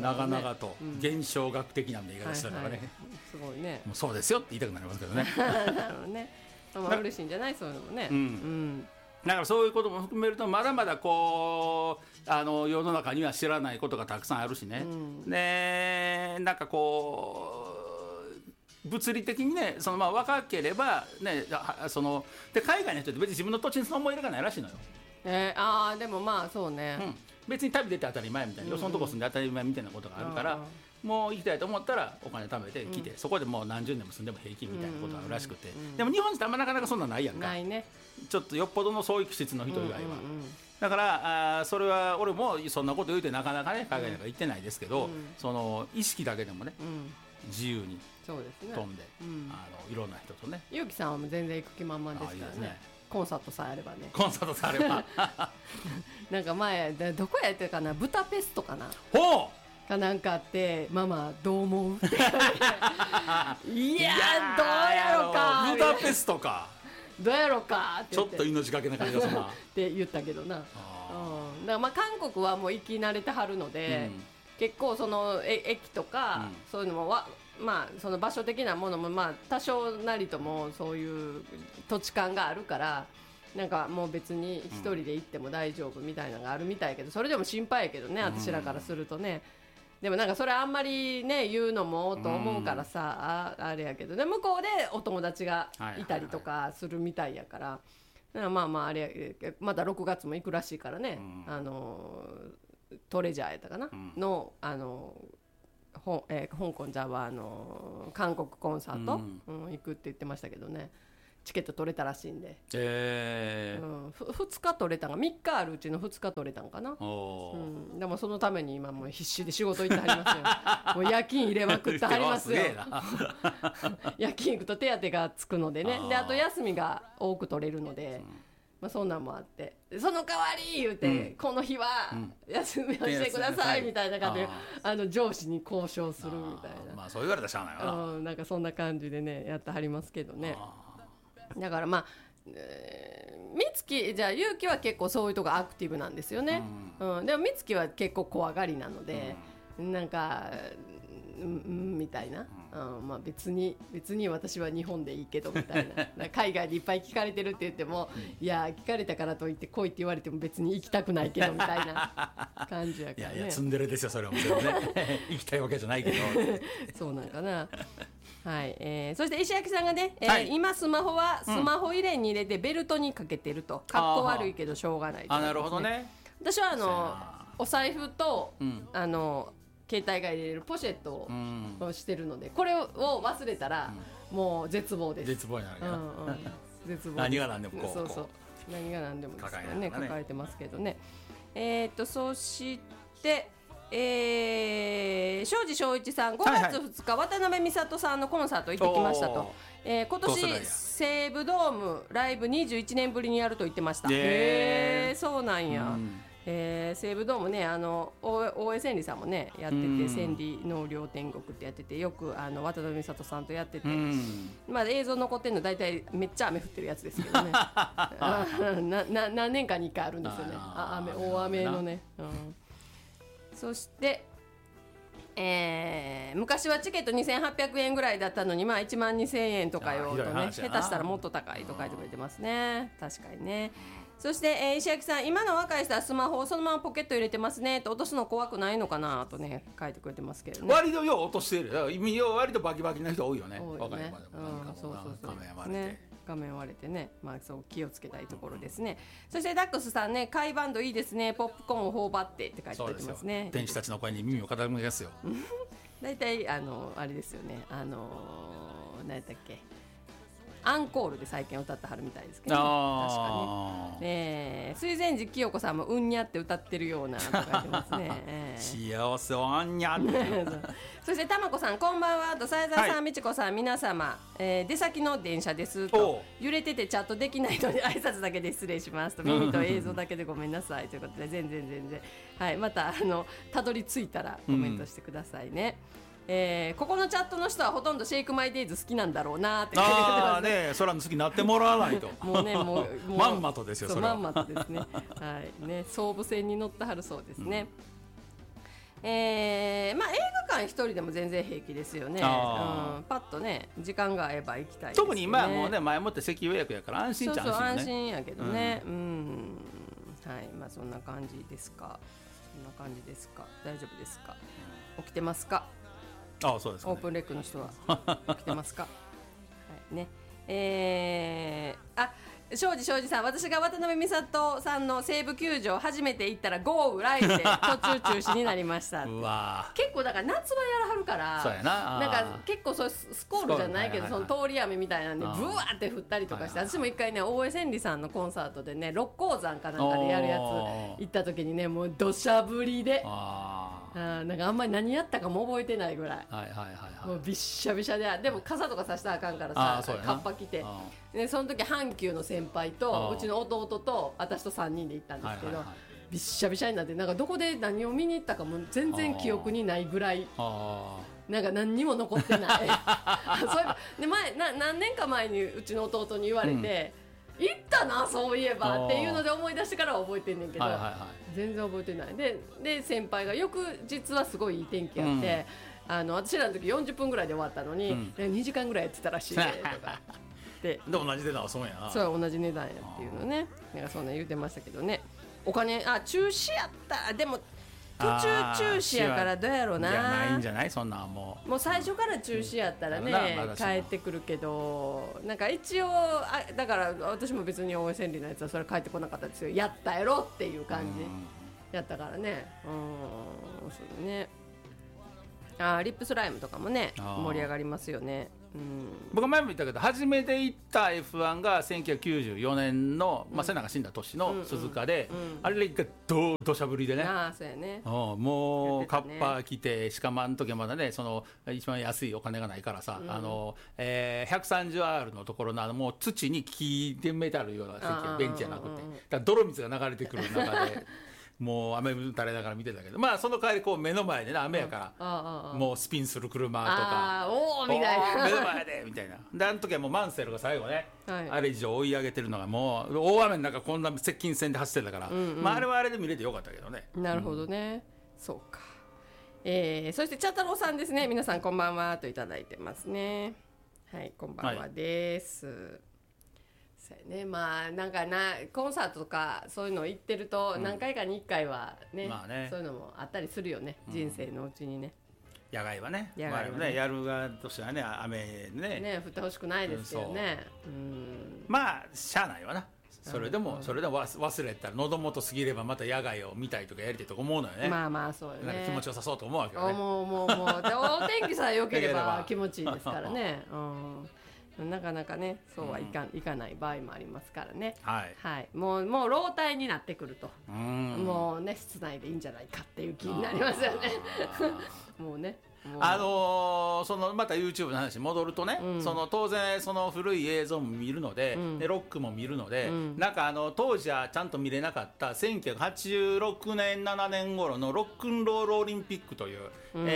々と現象学的な言い方したからね、 すごいね。 もうそうですよって言いたくなりますけどね。 なるほどね。嬉しいんじゃない、そういうのもね。 だからそういうことも含めるとまだまだこう世の中には知らないことがたくさんあるしね。でなんかこう物理的にね、若ければね、で海外の人って別に自分の土地にその思い入れがないらしいのよ。 でもまあそうね、 別に旅出て当たり前みたいな、よそのとこ住んで当たり前みたいなことがあるから、もう行きたいと思ったらお金貯めて来て、そこでもう何十年も住んでも平気みたいなことがあるらしくて、でも日本人ってあんまなかなかそんなないやんか。ないね。ちょっとよっぽどのそういう気質の人以外は。だからそれは俺もそんなこと言うてなかなかね海外なんか行ってないですけど、その意識だけでもね、自由に飛んで、いろんな人とね。 ゆうきさんはもう全然行く気満々ですからね。コンサートさえあればね。 コンサートさえあればなんか前どこやってるかな、ブタペストかな、 ほうかなんかあって、ママどう思うっていやどうやろうか、 ブダペストか。 どうやろうかってちょっと命がけな感じがするなって言ったけどな。だからまあ韓国はもう生き慣れてはるので、結構その駅とか、そういうのもまあその場所的なものもまあ多少なりともそういう土地勘があるから、なんかもう別に一人で行っても大丈夫みたいなのがあるみたいやけど、それでも心配やけどね、私らからするとね。でもなんかそれあんまりね言うのもと思うからさ、あれやけどね、向こうでお友達がいたりとかするみたいやから、まあまああれや、まだ6月も行くらしいからね、トレジャーやったかな、の香港じゃは韓国コンサート、行くって言ってましたけどね、チケット取れたらしいんで、2日取れたんが3日あるうちの2日取れたんかな、でもそのために今もう必死で仕事行ってはりますよもう夜勤入れまくってはりますよ夜勤行くと手当がつくのでね、であと休みが多く取れるので、まあ、そんなんもあって、その代わり言うて、この日は休みをしてくださいみたいな感じで上司に交渉するみたいな、 まあそう言われたらしゃあないわな、 なんかそんな感じでねやってはりますけどね。だからまあ美月じゃあ結城は結構そういうとこアクティブなんですよね、でも美月は結構怖がりなので、なんかみたいな、まあ別に私は日本でいいけどみたいな海外でいっぱい聞かれてるって言っても、いや聞かれたからといって来いって言われても別に行きたくないけどみたいな感じやからね。 いやツンデレですよそれはもちろんね行きたいわけじゃないけどそうなんかな。はい、そして石焼さんがね、今スマホはスマホ入れに入れてベルトにかけてると、かっこ悪いけどしょうがない、 なるほどね。 私はお財布と、携帯が入れるポシェットをしてるので、これを忘れたらもう絶望です。 絶望になるから、 絶望。 何が何でもこう、 そうそう、何が何でもですからね、抱えてますけどね。そして庄司正一さん5月2日、渡辺美里さんのコンサート行ってきましたと、今年西武ドームライブ21年ぶりにやると言ってました。そうなんや、西武ドームね、大江千里さんもねやってて、千里納涼天国ってやってて、よく渡辺美里さんとやってて、まあ映像残ってるの大体めっちゃ雨降ってるやつですけどね何年かに1回あるんですよね、大雨のね、そして、昔はチケット2800円ぐらいだったのに、まあ1万2000円とかよとね、下手したらもっと高いと書いてくれてますね。確かにね。そして、石焼さん、今の若い人はスマホをそのままポケット入れてますねと、落とすの怖くないのかなとね書いてくれてますけどね。 割とよう落としてる、割とバキバキな人多いよね。若い子でもそう画面割れて、画面割れてね、まあそう気をつけたいところですね。そしてダックスさんね、貝バンドいいですね、ポップコーンを頬張ってって書いてくれてますね。 天使たちの声に耳を傾けますよだいたいあれですよね、何やったっけ、アンコールで最近歌ってはるみたいですけど、ね、確かね。水前寺清子さんもうんにゃって歌ってるようなとか言ってますね。 幸せをあんにゃってそしてたまこさんこんばんはと、さやざさん、みちこさん、皆様、出先の電車ですと、揺れててチャットできないので挨拶だけで失礼しますと、耳と映像だけでごめんなさいということで、全然、はい、またたどり着いたらコメントしてくださいね。ここのチャットの人はほとんどシェイクマイデイズ好きなんだろうなって書いてますね。 そらの好きになってもらわないともうまんまとですよ、それはまんまとですね。はいね、総武線に乗ってはるそうですね。まあ映画館一人でも全然平気ですよね。パッとね時間が合えば行きたいですよね。 特に今はもうね、前もって席予約やから安心っちゃ安心ね。 そう安心やけどね。はい、まあそんな感じですか。大丈夫ですか。起きてますか。 そうですね、 オープンレックの人は来てますかはいね。庄司さん、私が渡辺美里さんの西武球場初めて行ったら豪雨雷雨で途中中止になりましたうわ結構だから夏はやらはるからそうやな、 なんか結構そうスコールじゃないけど、その通り雨みたいなんでブワーって降ったりとかして、私も一回ね大江千里さんのコンサートでね六甲山かなんかでやるやつ行った時にね、もう土砂降りでなんかあんまり何やったかも覚えてないぐらい、もうびっしゃびしゃで、でも傘とかさしたらあかんからさ、カッパ着て、でその時阪急の先輩とうちの弟と私と3人で行ったんですけど、びっしゃびしゃになって、なんかどこで何を見に行ったかも全然記憶にないぐらい、なんか何にも残ってないそういえばで何年か前にうちの弟に言われて、 行ったなそういえばっていうので思い出してからは覚えてんねんけど、 はいはいはい、 全然覚えてないで先輩が翌日はすごいいい天気やって、私らの時40分ぐらいで終わったのに、2時間ぐらいやってたらしいねとかで同じ値段はそうやな、 そう同じ値段やっていうのね、なんかそんな言ってましたけどね。お金中止やったでも途中中止やからどうやろうな。 いやないんじゃない、そんなんもう最初から中止やったらね、帰ってくるけど、なんか一応だから私も別に大江千里のやつはそれ帰ってこなかったですよ。やったやろっていう感じやったからね。そうね。リップスライムとかもね盛り上がりますよね。 僕は前も言ったけど、初めて行った F1 が1994年の、瀬名が死んだ年の鈴鹿で、あれが土砂降りでね、 そうやね、 もうカッパ着て、しかもあの時はまだね、その一番安いお金がないからさ、130R のところのもう土に木でメタルような席、ベンチじゃなくて、だから泥水が流れてくる中でもう雨垂れながら見てたけど、その代わりこう目の前でね、雨やからもうスピンする車とか、 おーみたいな、 目の前でみたいな。であの時はもうマンセルが最後ね、あれ以上追い上げてるのがもう大雨の中こんな接近戦で走ってたから、あれはあれで見れてよかったけどね。 なるほどね、そうか。そして茶太郎さんですね、皆さんこんばんはといただいてますね。はい、こんばんはです。そうやね、なんかコンサートとかそういうの行ってると何回かに1回はね、そういうのもあったりするよね、人生のうちにね。 野外はね、やる側としてはね、雨ね降ってほしくないですよね。 しゃあないわな。それでも忘れたら喉元過ぎればまた野外を見たいとかやりたいとか思うのよね。そうよね、気持ちよさそうと思うわけよね。 もうお天気さえ良ければ気持ちいいですからね。なかなかねそうはいかない場合もありますからね。もう老体になってくると、もうね室内でいいんじゃないかっていう気になりますよね。もうね、 そのまた YouTube の話に戻るとね、その当然その古い映像も見るので、ロックも見るので、なんか当時はちゃんと見れなかった1986年7年頃のロックンロールオリンピックという、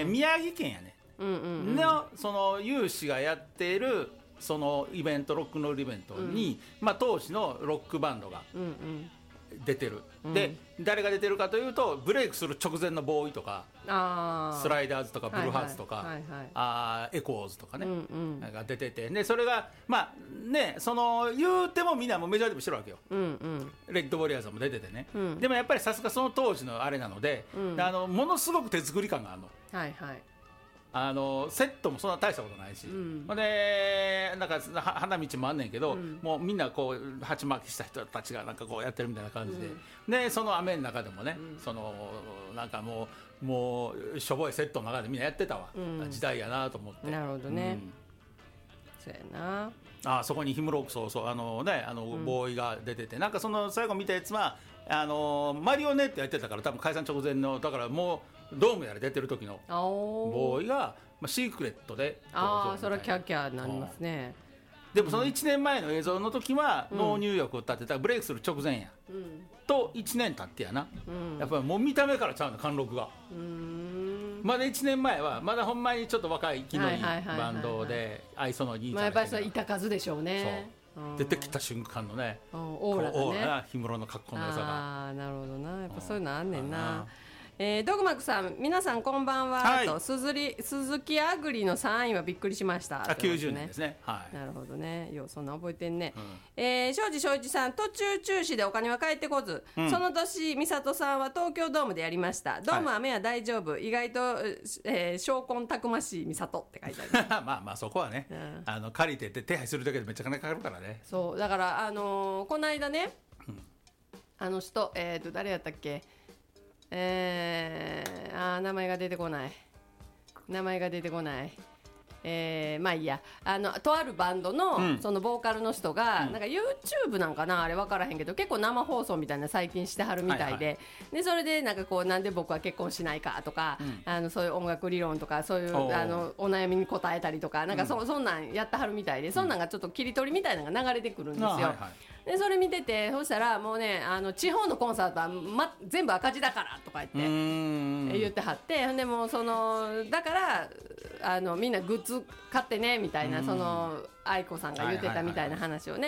宮城県やね、のその有志がやっているそのイベント、ロックンロールイベントに、当時のロックバンドが出てる、で誰が出てるかというと、ブレイクする直前のボーイとか、スライダーズとかブルーハーツとか、エコーズとかね、が出てて、でそれがその言うてもみんなもメジャーでもしてるわけよ、レッドウォリアーズも出ててね、でもやっぱりさすがその当時のあれなので、ものすごく手作り感があるの。セットもそんな大したことないし、でなんか花道もあんねんけど、もうみんなこう鉢巻きした人たちがなんかこうやってるみたいな感じで、でその雨の中でもね、そのなんかもうしょぼいセットの中でみんなやってたわ、時代やなと思って。 なるほどね、そうやな。 そこにヒムロック、ボーイが出てて、なんかその最後見たやつはマリオネットやってたから、多分解散直前の、だからもうドームやら出てる時のボーイが、シークレットでそれはキャーキャーになりますね。 でもその1年前の映像の時はノー入浴を歌ってた、ブレイクする直前や、と1年経ってやな、やっぱりもう見た目からちゃうの、貫禄が。まだ1年前はまだほんまにちょっと若い気のいいバンドで、愛想のいいやっぱりそれ板数でしょうね。 出てきた瞬間のね、 オーラがね、 氷室の格好の良さが。 なるほどな、やっぱそういうのあんねんな。ドグマクさん、皆さんこんばんは、と鈴木あぐりの3位はびっくりしました。 90年ですね。 なるほどね、ようそんな覚えてんね。庄司正一さん、途中中止でお金は返ってこず、その年美里さんは東京ドームでやりました。ドーム雨は大丈夫、意外と証拠たくましい美里って書いてある。 まあそこはね、借りて手配するだけでめっちゃ金かかるからね。 そうだからこの間ね、あの人誰やったっけ、名前が出てこない、まあいいや、とあるバンドの、そのボーカルの人が、なんか YouTube なんかな、あれ分からへんけど結構生放送みたいな最近してはるみたいで、でそれでなんかこう、なんで僕は結婚しないかとか、そういう音楽理論とか、そういうお悩みに答えたりとか、なんかそんなんやってはるみたいで、そんなんがちょっと切り取りみたいなのが流れてくるんですよ。でそれ見てて、そしたらもうね、地方のコンサートは、全部赤字だからとか言ってはって、でもだからみんなグッズ買ってねみたいな、その愛子さんが言ってたみたいな話をね、し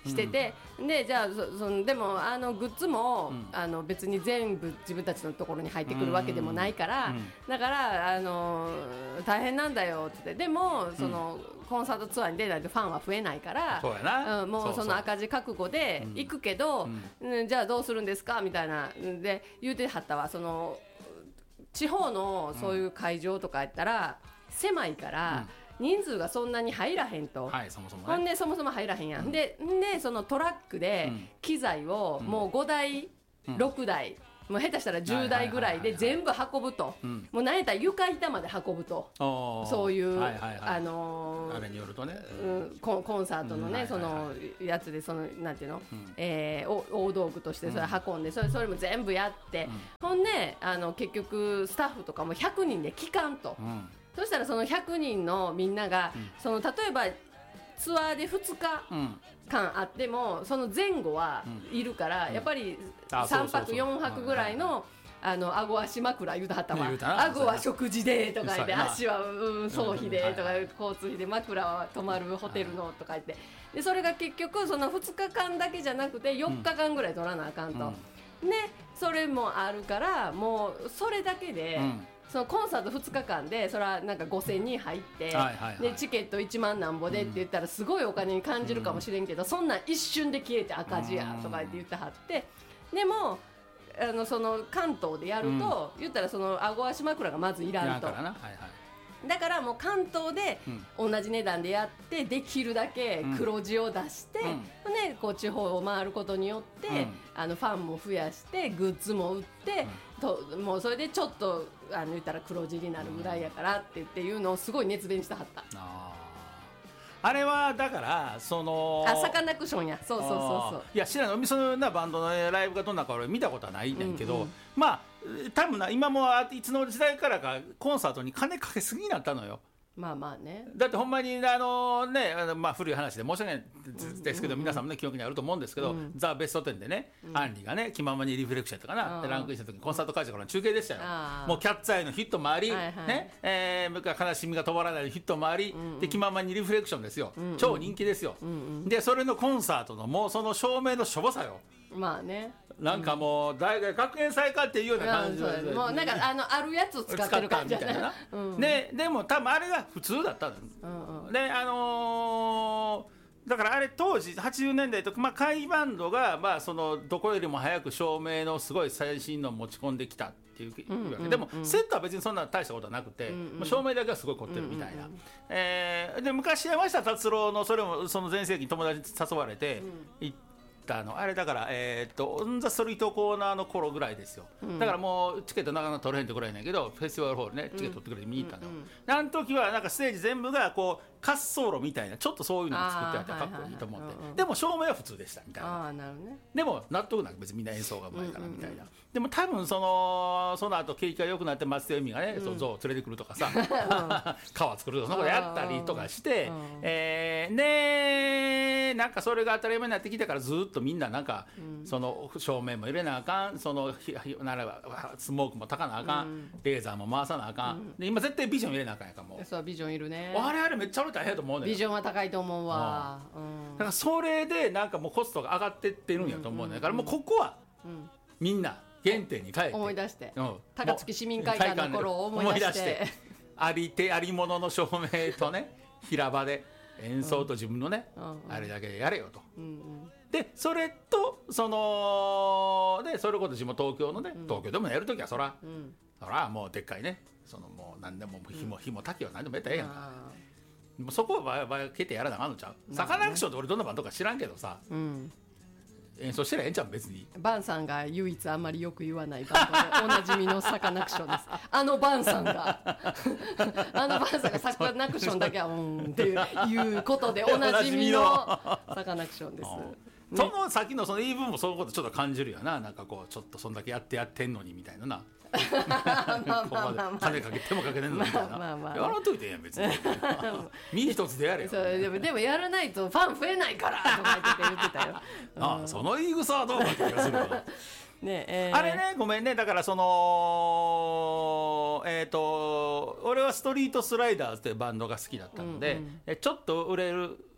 してて、でじゃあでもグッズも、別に全部自分たちのところに入ってくるわけでもないから、だから大変なんだよって。でもその、コンサートツアーに出ないとファンは増えないから、 そうやな、 もうその赤字覚悟で行くけど、じゃあどうするんですかみたいなで言うてはったわ。その地方のそういう会場とかやったら、狭いから、人数がそんなに入らへんと、 そもそもね、 ほんでそもそも入らへんやん、でそのトラックで機材をもう5台、6台、もう下手したら10台ぐらいで全部運ぶと、もう何やったら床板まで運ぶと、そういう、あれによるとね、 コンサートのね、そのやつで、そのなんていうの、大道具としてそれ運んで、それも全部やって、ほんで結局スタッフとかも100人で帰還と、そしたらその100人のみんなが、その例えばツアーで2日間あっても、その前後はいるから、やっぱり3泊4泊ぐらいの顎足枕言うたはったわ。顎は食事でとか言って、足は総費でとか、交通費で、枕は泊まるホテルのとか言って、でそれが結局その2日間だけじゃなくて4日間ぐらい取らなあかんと、ね、それもあるから、もうそれだけで、そのコンサート2日間でそれはなんか5000人入って、でチケット1万なんぼでって言ったらすごいお金に感じるかもしれんけど、そんなん一瞬で消えて赤字やとか言ってはって、でもその関東でやると、言ったらその顎足枕がまずいらんと、だからもう関東で同じ値段でやって、できるだけ黒字を出して、でこう地方を回ることによって、ファンも増やしてグッズも売って、もうそれでちょっと言ったら黒字になるぐらいやからっていうのをすごい熱弁してはった。 あれはだからそのサカナクションや、そうそうそうそう。 いや知らない、そのなバンドのライブがどんなか俺見たことはないねんけど、まあ多分な、今もいつの時代からかコンサートに金かけすぎになったのよ。 まあまあね、 だってほんまにまあ、古い話で申し訳ないですけど、皆さんもね記憶にあると思うんですけど、ザ・ベスト10でね、アンリがね気ままにリフレクションやったかな、ランクインした時にコンサート会場からの中継でしたよ。もうキャッツアイのヒットもあり、ね、悲しみが止まらないのヒットもあり、で気ままにリフレクションですよ、超人気ですよ、でそれのコンサートのもうその照明のしょぼさよ。 まあね、 なんかもう大学学園祭かっていうような感じで、 もうなんかあるやつを使ってる感じみたいな。 でも多分あれが普通だったの。でだからあれ当時80年代とか、まあ、甲斐バンドが、まあ、そのどこよりも早く照明のすごい最新の持ち込んできたっていうわけでも、セットは別にそんな大したことはなくて、照明だけはすごい凝ってるみたいな。で昔山下達郎のそれもその全盛期に友達に誘われて行ってあれだからオンザストリートコーナーの頃ぐらいですよ、だからもうチケットなかなか取れへんってぐらいなんやけど、フェスティバルホールねチケット取ってくれて見に行ったのよ、あの時はなんかステージ全部がこう滑走路みたいなちょっとそういうのを作ってあってかっこいいと思って、でも照明は普通でしたみたいな。 なるほどね。 でも納得なく別にみんな演奏がうまいからみたいな、でも多分その後景気が良くなって松田由美がね、象を連れてくるとかさ川作るとかそんなことやったりとかして、でなんかそれが当たり前になってきたからずっとみんななんか、その照明も入れなあかん、そのならスモークも焚かなあかん、レーザーも回さなあかん、で今絶対ビジョン入れなあかんやんか。もうそうビジョンいるね。 あれめっちゃ俺大変やと思うねん。 ビジョンは高いと思うわ。 だからそれでなんかもうコストが上がってってるんやと思うねん。だからもうここはみんな原点に帰って思い出して、高槻市民会館の頃を思い出してありものの照明とね平場で演奏と自分のね、あれだけでやれよと。でそれとそれこそ地元東京のね、東京でもやるときはそらもうでっかいね、そのもう何でも火も滝は何でもやったらええやんか。もうそこは分けてやらなあかんのちゃう。サカナクションって俺どんなバンドか知らんけどさ、演奏してらええんちゃう別に。 バンさんが唯一あんまりよく言わないバンドでおなじみのサカナクションです。バンさんがサカナクションだけはっていうことでおなじみのサカナクションです。 その先のその言い分もそういうことちょっと感じるよな。なんかこうちょっとそんだけやってんのにみたいなな。金かけてもかけてんのみたいな。やらんといてええやん別に。身一つでやれよ。 でもやらないとファン増えないからとか言ってたよ。 その言い草はどうかって気がするわ。 ねあれね、ごめんね、だからその俺はストリートスライダーズというバンドが好きだったので、ちょっと売れる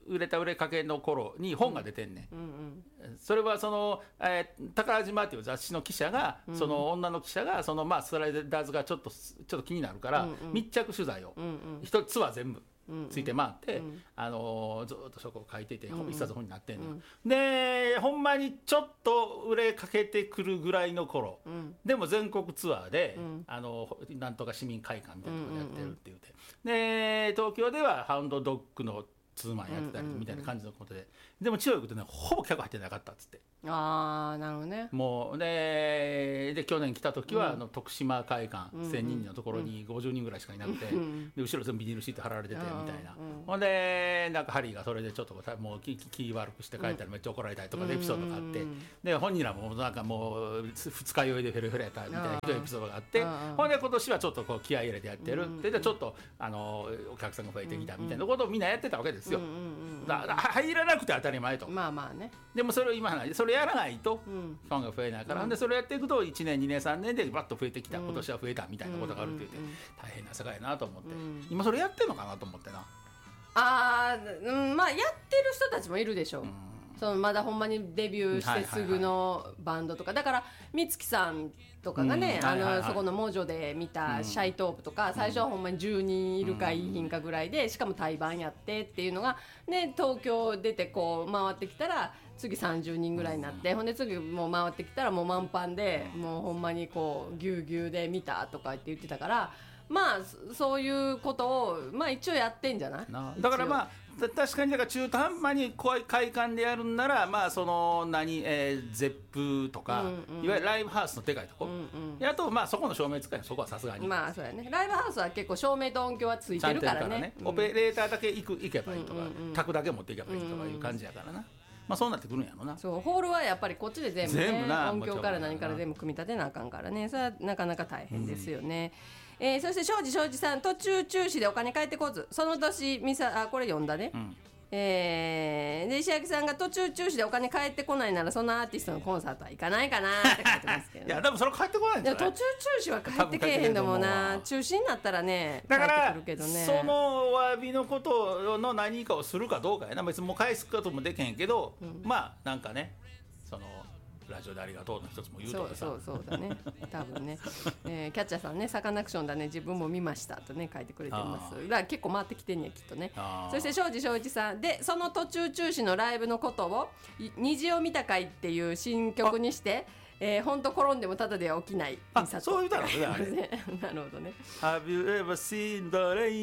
売れた売れかけの頃に本が出てんね、それはその、宝島っていう雑誌の記者が、その女の記者がそのスライダーズがちょっと気になるから、密着取材を、一ツアー全部ついて回って、ずっとそこを書いてて、一冊本になってんの、でほんまにちょっと売れかけてくるぐらいの頃、でも全国ツアーで、なんとか市民会館みたいなところでやってるって言って、で東京ではハウンドドッグのツーマンやってたりみたいな感じのことで、でも千代行くとねほぼ客入ってなかったっつって。 ああなるほどね。 もうで去年来た時は、徳島会館1000人のところに50人ぐらいしかいなくて、で後ろ全部ビニールシート貼られててみたいな、ほんでなんかハリーがそれでちょっともう気悪くして帰ったらめっちゃ怒られたりとかでエピソードがあって、で本人らもなんかもう二日酔いでフェルフェルやったみたいなひどいエピソードがあって、ほんで今年はちょっとこう気合い入れてやってるってでちょっとお客さんが増えてきたみたいなことをみんなやってたわけですよ。だから入らなくて当たり前と。 まあまあね。 でもそれを今それやらないとファンが増えないから、でそれやっていくと1年2年3年でバッと増えてきた、今年は増えたみたいなことがあるって言って、大変な世界やなと思って、今それやってんのかなと思ってな。 まあやってる人たちもいるでしょう、そのまだほんまにデビューしてすぐのバンドとかだから美月さんとかがね、そこのモジョで見たシャイトープとか、最初はほんまに10人いるかいいひんかぐらいで、しかも対バンやってっていうのがね、東京出てこう回ってきたら次30人ぐらいになって、ほんで次もう回ってきたらもう満帆で、もうほんまにこうぎゅうぎゅうで見たとかって言ってたから、そういうことを一応やってんじゃない。 だから確かにだから中途半端に会館でやるんならそのゼップとか、いわゆるライブハウスのでかいとこ、あとそこの照明使いそこはさすがにそうやね。ライブハウスは結構照明と音響はついてるからね、 オペレーターだけ行けばいいとか、卓だけ持っていけばいいとかいう感じやからな。そうなってくるんやろな。 そうホールはやっぱりこっちで全部ね、音響から何から全部組み立てなあかんからね、それはなかなか大変ですよね。そして庄司さん、途中中止でお金返ってこず、その年これ読んだね、で石垣さんが途中中止でお金返ってこないならそのアーティストのコンサートは行かないかなって書いてますけど、 いやでもそれ返ってこないんじゃない。 途中中止は返ってけえへんと思うな。中止になったらねだから返ってくるけどね、 そのお詫びのことの何かをするかどうかやな。別にもう返すこともできへんけど、なんかね、そのラジオでありがとうの一つも言うとかさ、 そうだね多分ね、キャッチャーさんね、サカナクションだね自分も見ましたとね書いてくれてます。だから結構回ってきてんやきっとね。そして庄司さんで、その途中中止のライブのことを虹を見た会っていう新曲にして、本当転んでもただでは起きないそういう歌なのねあれなるほどね。 Have you ever seen the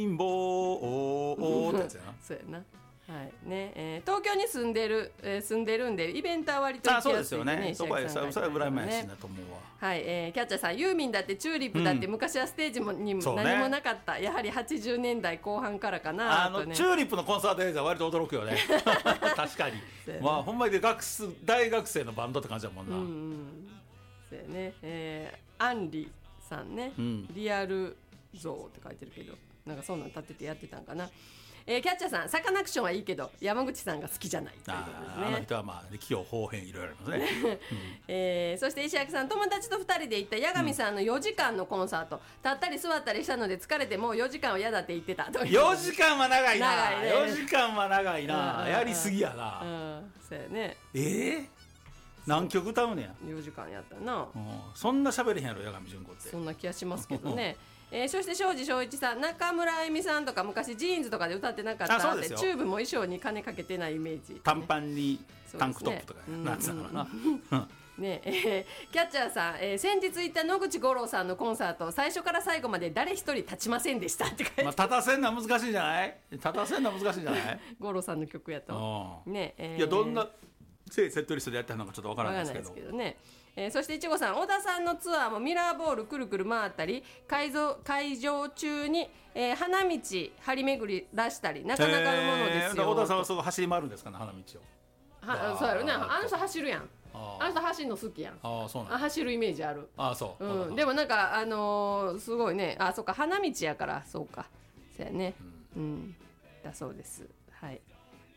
rainbow ってやつやな。 そうやな。はいね、東京に住んでるんでイベントは割と行きやすいんでね。 そこは羨ましいなと思うわ。 はい、キャッチャーさん、ユーミンだってチューリップだって昔はステージにも何もなかった、やはり80年代後半からかなとね。 チューリップのコンサート映像は割と驚くよね確かにほんまに大学生のバンドって感じだもんな。 そうやね、アンリさんね、リアル像って書いてるけど、なんかそんなん立っててやってたんかな。キャッチャーさん、サカナクションはいいけど山口さんが好きじゃないということですね。 あの人は器用方変いろいろありますね、そして石垣さん、友達と2人で行った八神さんの4時間のコンサート、立ったり座ったりしたので疲れてもう4時間は嫌だって言ってたという。 4時間は長いな。 長いね、 4時間は長いな、やりすぎやな。 そうやね。 何曲歌うねや。 4時間やったな。 そんな喋れへんやろ八神純子って。 そんな気がしますけどねそして庄司正一さん、中村あゆみさんとか昔ジーンズとかで歌ってなかったって、チューブも衣装に金かけてないイメージ、 短パンにタンクトップとかなんつうのかなねキャッチャーさん、先日行った野口五郎さんのコンサート、最初から最後まで誰一人立ちませんでしたって書いて、 立たせんのは難しいんじゃない。 五郎さんの曲やとね、 いやどんなセットリストでやってるのかちょっとわからないですけどね。そしていちごさん、小田さんのツアーもミラーボールくるくる回ったり、会場中に、花道張り巡り出したり、なかなかのものですよ。 小田さんはそう走り回るんですかね、花道を。そうやろね、あの人走るやん。あの人走るの好きやん。 そうなん。 走るイメージある。 そう。 でもなんかすごいね。そうか、花道やからそうか。そうやね。だそうです。はい。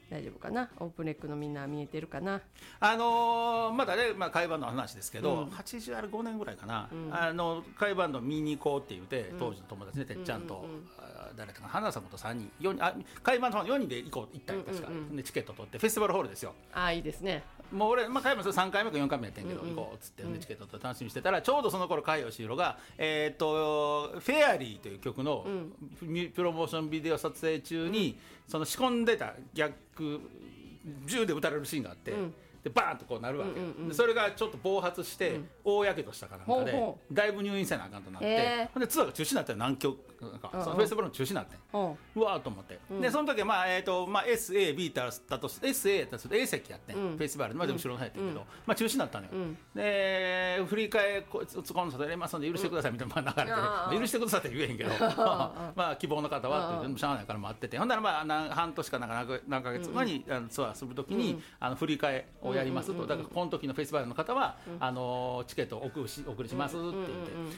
大丈夫かな。オープンレックのみんな見えてるかな。 まだね、会バンドの話ですけど、85年ぐらいかな、会バンド見に行こうって言って当時の友達ね、てっちゃんと、誰かな、花さんと3人会バンドの4人で行ったり確か、でチケット取ってフェスティバルホールですよ。 いいですね。 もう俺、会バンド3回目か4回目やってんけど、行こうっつって、チケット取って楽しみにしてたら、ちょうどその頃甲斐義弘がフェアリーという曲のプロモーションビデオ撮影中に、その仕込んでた逆銃で撃たれるシーンがあって、でバーンとこうなるわけ、でそれがちょっと暴発して大やけどしたかなんかで、だいぶ入院せなあかんとなって、ほんでツアーが中止になったよ。南極なんか、そのフェスティバルの中止になって、うわーと思って、でその時はSA、B だと SA やったら A 席やって、フェスティバルで、後ろの方やってんけど、中止になったのよ。で振り替えコンサートやりますので許してくださいみたいな流れて、許してくださいって言えへんけど希望の方はって言ってしゃあないから待ってて、ほんなら半年か何ヶ月後にツアーする時に振り替えをやりますと、だからこの時のフェスティバルの方はチケットをお送りしますって言って、